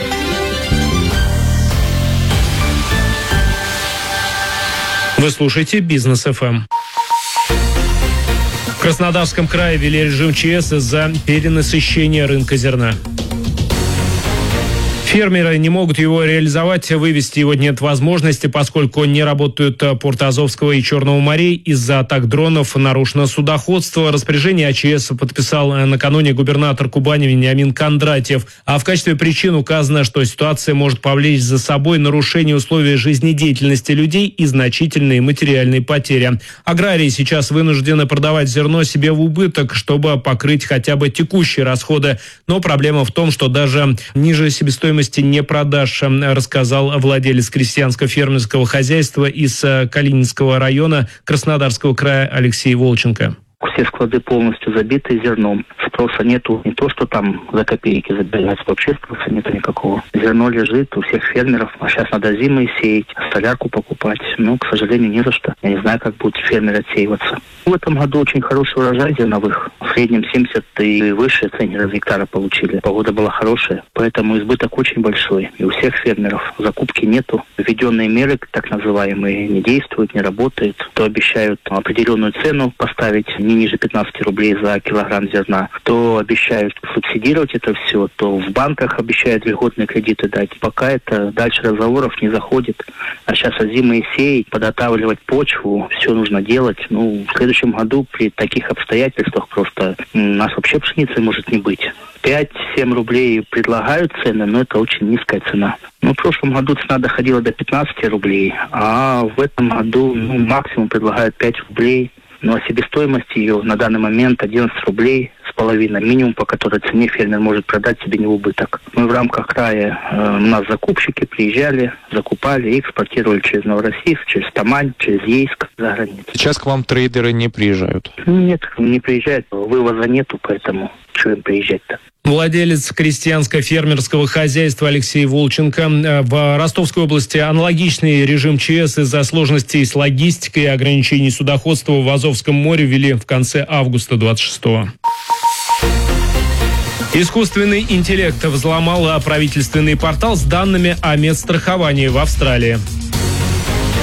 Speaker 2: Вы слушаете «Бизнес ФМ». В Краснодарском крае ввели режим ЧС из-за перенасыщения рынка зерна. Фермеры не могут его реализовать, вывести его нет возможности, поскольку не работают порты Азовского и Черного морей. Из-за атак дронов нарушено судоходство. Распоряжение АЧС подписал накануне губернатор Кубани Вениамин Кондратьев. А в качестве причин указано, что ситуация может повлечь за собой нарушение условий жизнедеятельности людей и значительные материальные потери. Аграрии сейчас вынуждены продавать зерно себе в убыток, чтобы покрыть хотя бы текущие расходы. Но проблема в том, что даже ниже себестоимости не продаж, рассказал владелец крестьянско-фермерского хозяйства из Калининского района Краснодарского края Алексей Волченко.
Speaker 12: Все склады полностью забиты зерном. Спроса нету. Не то, что там за копейки забирать. Вообще спроса нету никакого. Зерно лежит у всех фермеров. А сейчас надо зимой сеять, солярку покупать. Но, к сожалению, не за что. Я не знаю, как будут фермеры отсеиваться. В этом году очень хороший урожай зерновых. В среднем 70 и выше центнеров гектара получили. Погода была хорошая. Поэтому избыток очень большой. И у всех фермеров закупки нету. Введенные меры, так называемые, не действуют, не работают. То обещают определенную цену поставить не ниже 15 рублей за килограмм зерна, то обещают субсидировать это все, то в банках обещают льготные кредиты дать. Пока это дальше разговоров не заходит. А сейчас зимой сеять, подготавливать почву, все нужно делать. В следующем году при таких обстоятельствах просто у нас вообще пшеницы может не быть. 5-7 рублей предлагают цены, но это очень низкая цена. В прошлом году цена доходила до 15 рублей, а в этом году максимум предлагают 5 рублей. А себестоимость ее на данный момент 11 рублей с половиной, минимум, по которой цене фермер может продать себе не в убыток. Мы в рамках края, у нас закупщики приезжали, закупали и экспортировали через Новороссийск, через Тамань, через Ейск за границу.
Speaker 13: Сейчас к вам трейдеры не приезжают?
Speaker 12: Нет, не приезжают. Вывоза нету, поэтому что им приезжать-то?
Speaker 2: Владелец крестьянско-фермерского хозяйства Алексей Волченко. В Ростовской области аналогичный режим ЧС из-за сложностей с логистикой и ограничений судоходства в Азовском море ввели в конце августа 26-го. Искусственный интеллект взломал правительственный портал с данными о медстраховании в Австралии.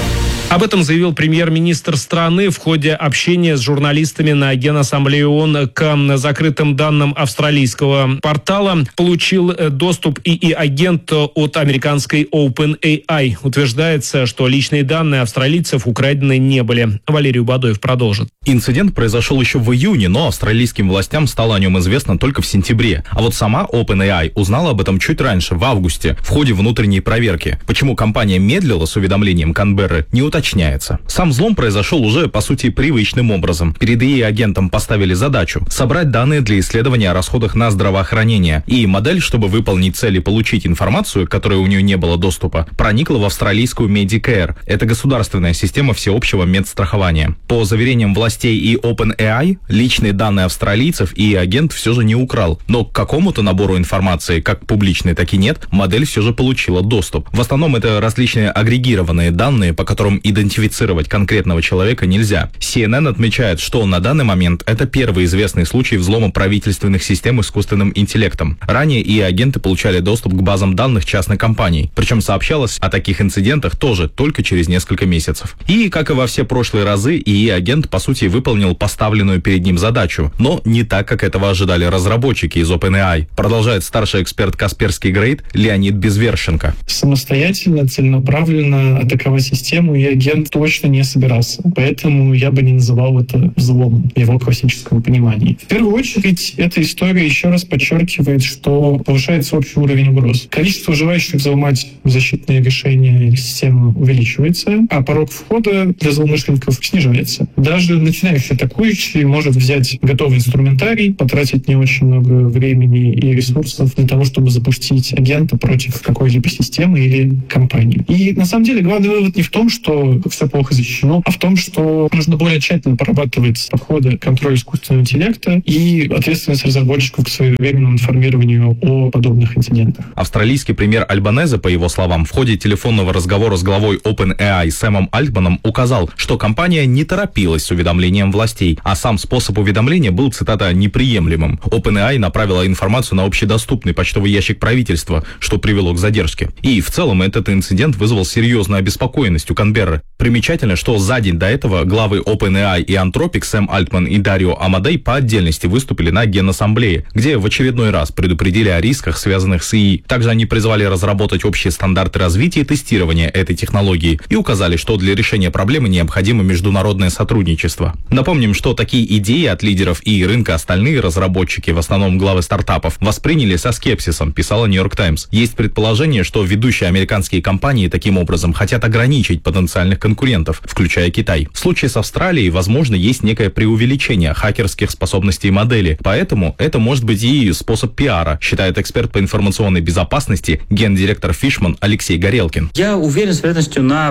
Speaker 2: Об этом заявил премьер-министр страны в ходе общения с журналистами на Генассамблее ООН. К закрытым данным австралийского портала получил доступ ИИ-агент от американской OpenAI. Утверждается, что личные данные австралийцев украдены не были. Валерий Бадоев продолжит.
Speaker 7: Инцидент произошел еще в июне, но австралийским властям стало о нем известно только в сентябре. А вот сама OpenAI узнала об этом чуть раньше, в августе, в ходе внутренней проверки. Почему компания медлила с уведомлением Канберры, не уточняется. Сам взлом произошел уже, по сути, привычным образом. Перед ИИ-агентом поставили задачу собрать данные для исследования о расходах на здравоохранение. И модель, чтобы выполнить цель и получить информацию, к которой у нее не было доступа, проникла в австралийскую Medicare. Это государственная система всеобщего медстрахования. По заверениям властей и OpenAI, личные данные австралийцев ИИ-агент все же не украл. Но к какому-то набору информации, как публичной, так и нет, модель все же получила доступ. В основном это различные агрегированные данные, по которым идентифицировать конкретного человека нельзя. CNN отмечает, что на данный момент это первый известный случай взлома правительственных систем искусственным интеллектом. Ранее ИИ-агенты получали доступ к базам данных частных компаний. Причем сообщалось о таких инцидентах тоже только через несколько месяцев. И, как и во все прошлые разы, ИИ-агент, по сути, выполнил поставленную перед ним задачу, но не так, как этого ожидали разработчики из OpenAI, продолжает старший эксперт Касперский Грейд Леонид Безвершенко.
Speaker 15: Самостоятельно, целенаправленно атаковать систему ИИ-агент точно не собирался. Поэтому я бы не называл это взломом в его классическом понимании. В первую очередь, эта история еще раз подчеркивает, что повышается общий уровень угроз. Количество желающих взломать защитные решения или системы увеличивается, а порог входа для злоумышленников снижается. Даже начинающий атакующий может взять готовый инструментарий, потратить не очень много времени и ресурсов для того, чтобы запустить агента против какой-либо системы или компании. И на самом деле главный вывод не в том, что все плохо защищено, а в том, что нужно более тщательно прорабатывать подходы к контролю искусственного интеллекта и ответственность разработчиков к своевременному информированию о подобных инцидентах.
Speaker 7: Австралийский премьер Альбанезе, по его словам, в ходе телефонного разговора с главой OpenAI Сэмом Альтманом указал, что компания не торопилась с уведомлением властей, а сам способ уведомления был, цитата, неприемлемым. OpenAI направила информацию на общедоступный почтовый ящик правительства, что привело к задержке. И в целом этот инцидент вызвал серьезную обеспокоенность у Канберры. Примечательно, что за день до этого главы OpenAI и Anthropic Сэм Альтман и Дарио Амадей по отдельности выступили на Генассамблее, где в очередной раз предупредили о рисках, связанных с ИИ. Также они призвали разработать общие стандарты развития и тестирования этой технологии и указали, что для решения проблемы необходимо международное сотрудничество. Напомним, что такие идеи от лидеров ИИ рынка остальные разработчики, в основном главы стартапов, восприняли со скепсисом, писала Нью-Йорк Таймс. Есть предположение, что ведущие американские компании таким образом хотят ограничить потенциальных конкурентов, включая Китай. В случае с Австралией, возможно, есть некое преувеличение хакерских способностей модели, поэтому это может быть и способ пиара, считает эксперт по информационной безопасности, гендиректор Фишман Алексей Горелкин.
Speaker 16: Я уверен с вероятностью на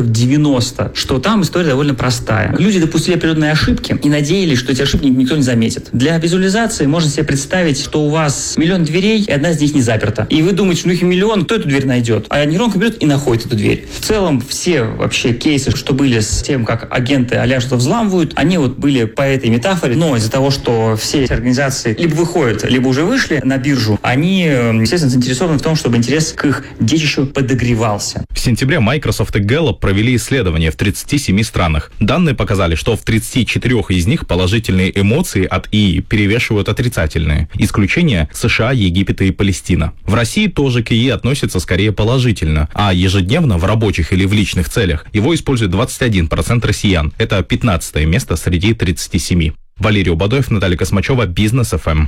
Speaker 16: 90%, что там история довольно простая. Люди допустили определенные ошибки и надеялись, что эти ошибки никто не заметит. Для визуализации можно себе представить, что у вас миллион дверей, и одна из них не заперта. И вы думаете, что у них миллион, кто эту дверь найдет? А нейронка берет и находит эту дверь. В целом, все вообще кейсы, что были с тем, как агенты а-ля что взламывают, они вот были по этой метафоре, но из-за того, что все эти организации либо выходят, либо уже вышли на биржу, они, естественно, заинтересованы в том, чтобы интерес к их детищу подогревался.
Speaker 7: В сентябре Microsoft и Gallup провели исследования в 37 странах. Данные показали, что в 34 из них положительные эмоции от ИИ перевешивают отрицательные. Исключение – США, Египет и Палестина. В России тоже к ИИ относятся скорее положительно, а ежедневно в рабочих или в личных целях его использует 21% россиян. Это 15 место среди 37. Валерий Бадоев, Наталья Космачева, Бизнес ФМ.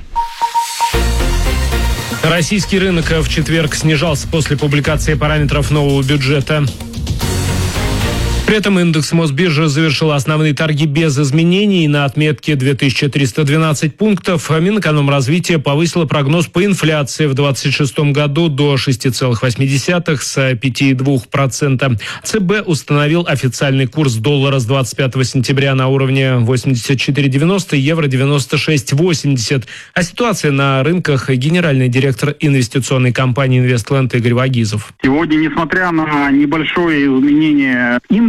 Speaker 2: Российский рынок в четверг снижался после публикации параметров нового бюджета. При этом индекс Мосбиржи завершил основные торги без изменений на отметке 2312 пунктов. Минэкономразвитие повысило прогноз по инфляции в 2026 году до 6,8 с 5,2%. ЦБ установил официальный курс доллара с 25 сентября на уровне 84,90, евро 96,80. А ситуация на рынках генеральный директор инвестиционной компании «Инвестленд» Игорь Вагизов.
Speaker 24: Сегодня, несмотря на небольшое изменение индекса,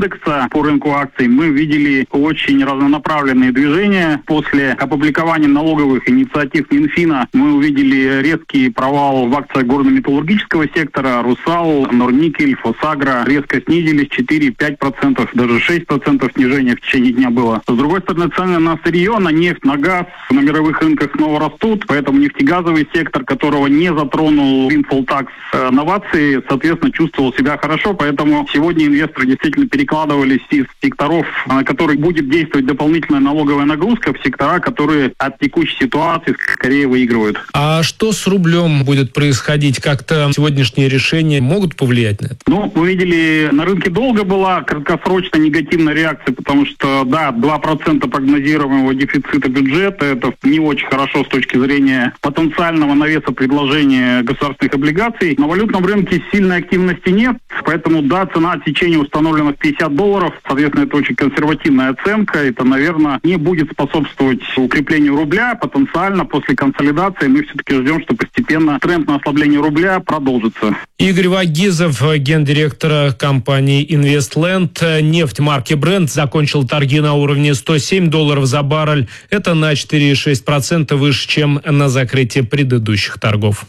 Speaker 17: индекса по рынку акций, мы видели очень разнонаправленные движения. После опубликования налоговых инициатив Минфина мы увидели резкий провал в акциях горно-металлургического сектора. Русал, Норникель, Фосагро резко снизились 4-5%, даже 6% снижения в течение дня было. С другой стороны, цены на сырье, на нефть, на газ на мировых рынках снова растут, поэтому нефтегазовый сектор, которого не затронул windfall tax новации, соответственно, чувствовал себя хорошо, поэтому сегодня инвесторы действительно перекладывались из секторов, на которые будет действовать дополнительная налоговая нагрузка, в сектора, которые от текущей ситуации скорее выигрывают.
Speaker 2: А что с рублем будет происходить? Как-то сегодняшние решения могут повлиять на это?
Speaker 17: Ну, мы видели, на рынке долго была краткосрочная негативная реакция, потому что, да, 2% прогнозируемого дефицита бюджета, это не очень хорошо с точки зрения потенциального навеса предложения государственных облигаций. На валютном рынке сильной активности нет, поэтому, да, цена отсечения установлена в $50. Соответственно, это очень консервативная оценка. Это, наверное, не будет способствовать укреплению рубля. Потенциально после консолидации мы все-таки ждем, что постепенно тренд на ослабление рубля продолжится.
Speaker 2: Игорь Вагизов, гендиректор компании Investland. Нефть марки Brent закончил торги на уровне $107 за баррель. Это на 4,6% выше, чем на закрытии предыдущих торгов.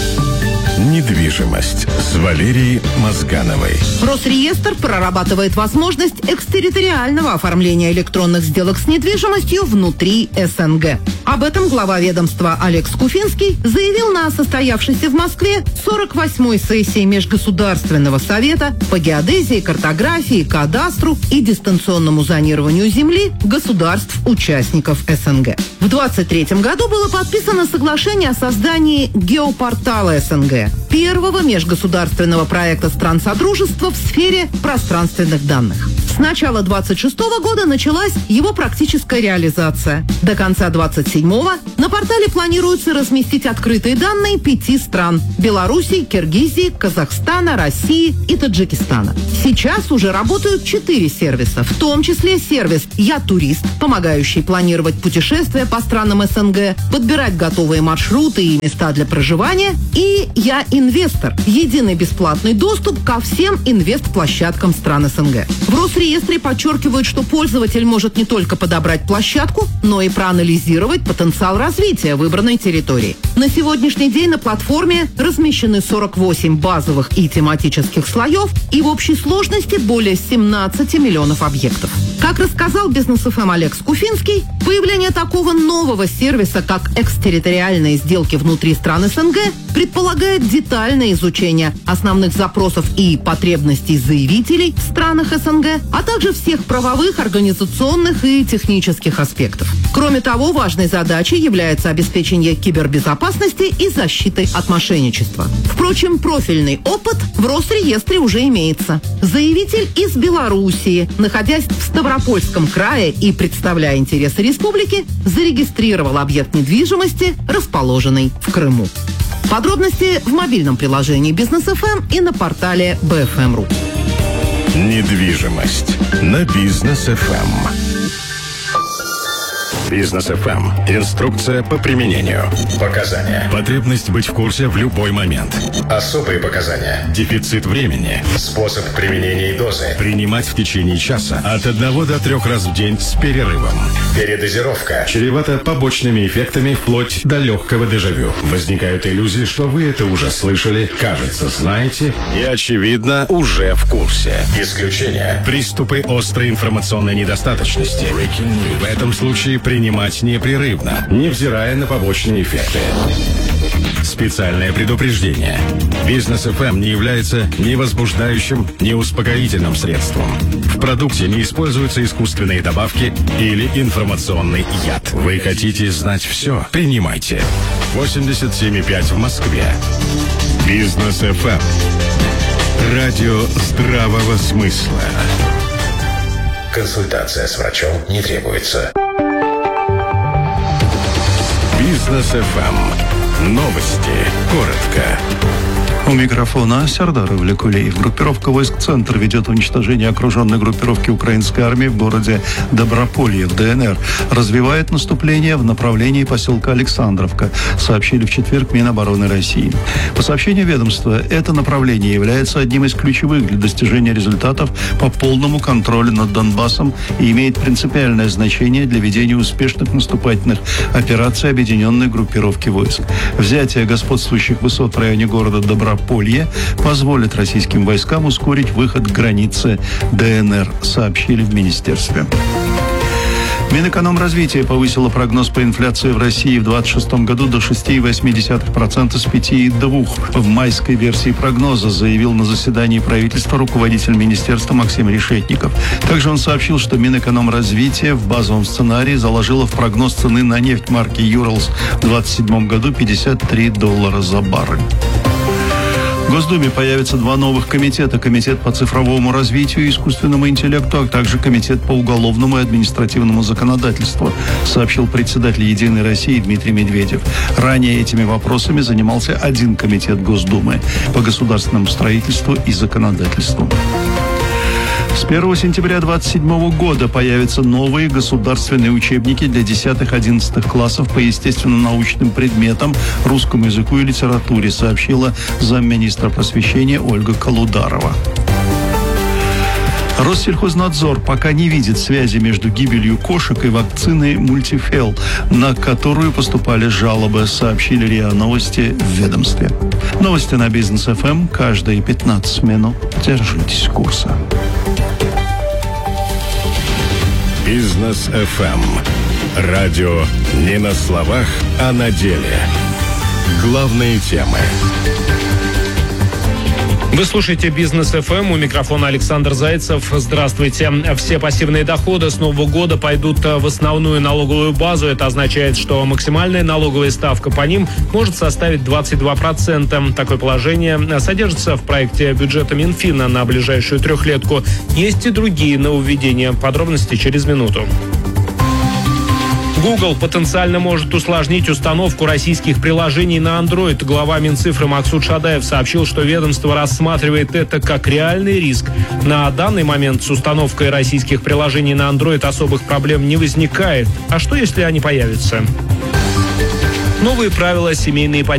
Speaker 9: Недвижимость с Валерией Мозгановой.
Speaker 18: Росреестр прорабатывает возможность экстерриториального оформления электронных сделок с недвижимостью внутри СНГ. Об этом глава ведомства Олег Скуфинский заявил на состоявшейся в Москве 48-й сессии Межгосударственного совета по геодезии, картографии, кадастру и дистанционному зонированию земли государств-участников СНГ. В 2023 году было подписано соглашение о создании геопортала СНГ, первого межгосударственного проекта стран Содружества в сфере пространственных данных. С начала 26 года началась его практическая реализация. До конца 27-го на портале планируется разместить открытые данные 5 стран – Белоруссии, Киргизии, Казахстана, России и Таджикистана. Сейчас уже работают 4 сервиса, в том числе сервис «Я турист», помогающий планировать путешествия по странам СНГ, подбирать готовые маршруты и места для проживания, и «Я инвестор» – единый бесплатный доступ ко всем инвестплощадкам стран СНГ. В Росреестре подчеркивают, что пользователь может не только подобрать площадку, но и проанализировать потенциал развития выбранной территории. На сегодняшний день на платформе размещены 48 базовых и тематических слоев и в общей сложности более 17 миллионов объектов. Как рассказал Бизнес-ФМ Олег Скуфинский, появление такого нового сервиса, как экстерриториальные сделки внутри стран СНГ, предполагает детальное изучение основных запросов и потребностей заявителей в странах СНГ, а также всех правовых, организационных и технических аспектов. Кроме того, важной задачей является обеспечение кибербезопасности и защиты от мошенничества. Впрочем, профильный опыт в Росреестре уже имеется. Заявитель из Белоруссии, находясь в Ставропольском крае и представляя интересы республики, зарегистрировал объект недвижимости, расположенный в Крыму. Подробности в мобильном приложении Бизнес-ФМ и на портале BFM.ru.
Speaker 9: Недвижимость на Бизнес-ФМ. Бизнес-ФМ. Инструкция по применению. Показания. Потребность быть в курсе в любой момент. Особые показания. Дефицит времени. Способ применения и дозы. Принимать в течение часа от 1 до 3 раз в день с перерывом. Передозировка. Чревата побочными эффектами вплоть до легкого дежавю. Возникают иллюзии, что вы это уже слышали, кажется, знаете и, очевидно, уже в курсе. Исключение. Приступы острой информационной недостаточности. В этом случае принимать непрерывно, невзирая на побочные эффекты. Специальное предупреждение. Бизнес-ФМ не является ни возбуждающим, ни успокоительным средством. В продукте не используются искусственные добавки или информационный яд. Вы хотите знать все? Принимайте. 87,5 в Москве. Бизнес-ФМ. Радио здравого смысла. Консультация с врачом не требуется. Бизнес-ФМ. Новости. Коротко.
Speaker 11: У микрофона Сардар Ивлякулиев. Группировка войск «Центр» ведет уничтожение окруженной группировки украинской армии в городе Доброполье в ДНР. Развивает наступление в направлении поселка Александровка, сообщили в четверг Минобороны России. По сообщению ведомства, это направление является одним из ключевых для достижения результатов по полному контролю над Донбассом и имеет принципиальное значение для ведения успешных наступательных операций объединенной группировки войск. Взятие господствующих высот в районе города Доброполье позволит российским войскам ускорить выход к границе ДНР, сообщили в министерстве. Минэкономразвития повысила прогноз по инфляции в России в 2026 году до 6,8% с 5,2%. В майской версии прогноза заявил на заседании правительства руководитель министерства Максим Решетников. Также он сообщил, что Минэкономразвития в базовом сценарии заложило в прогноз цены на нефть марки «Юралс» в 2027 году $53 за баррель. В Госдуме появятся два новых комитета. Комитет по цифровому развитию и искусственному интеллекту, а также Комитет по уголовному и административному законодательству, сообщил председатель «Единой России» Дмитрий Медведев. Ранее этими вопросами занимался один комитет Госдумы по государственному строительству и законодательству. С 1 сентября 2027 года появятся новые государственные учебники для 10-11 классов по естественно-научным предметам, русскому языку и литературе, сообщила замминистра просвещения Ольга Колударова. Россельхознадзор пока не видит связи между гибелью кошек и вакциной мультифел, на которую поступали жалобы, сообщили РИА Новости в ведомстве. Новости на Бизнес ФМ каждые 15 минут. Держитесь курса.
Speaker 9: Бизнес ФМ. Радио не на словах, а на деле. Главные темы.
Speaker 2: Вы слушаете «Бизнес ФМ», у микрофона Александр Зайцев. Здравствуйте. Все пассивные доходы с нового года пойдут в основную налоговую базу. Это означает, что максимальная налоговая ставка по ним может составить 22%. Такое положение содержится в проекте бюджета Минфина на ближайшую трехлетку. Есть и другие нововведения. Подробности через минуту. Google потенциально может усложнить установку российских приложений на Android. Глава Минцифры Максут Шадаев сообщил, что ведомство рассматривает это как реальный риск. На данный момент с установкой российских приложений на Android особых проблем не возникает. А что, если они появятся? Новые правила семейной ипотеки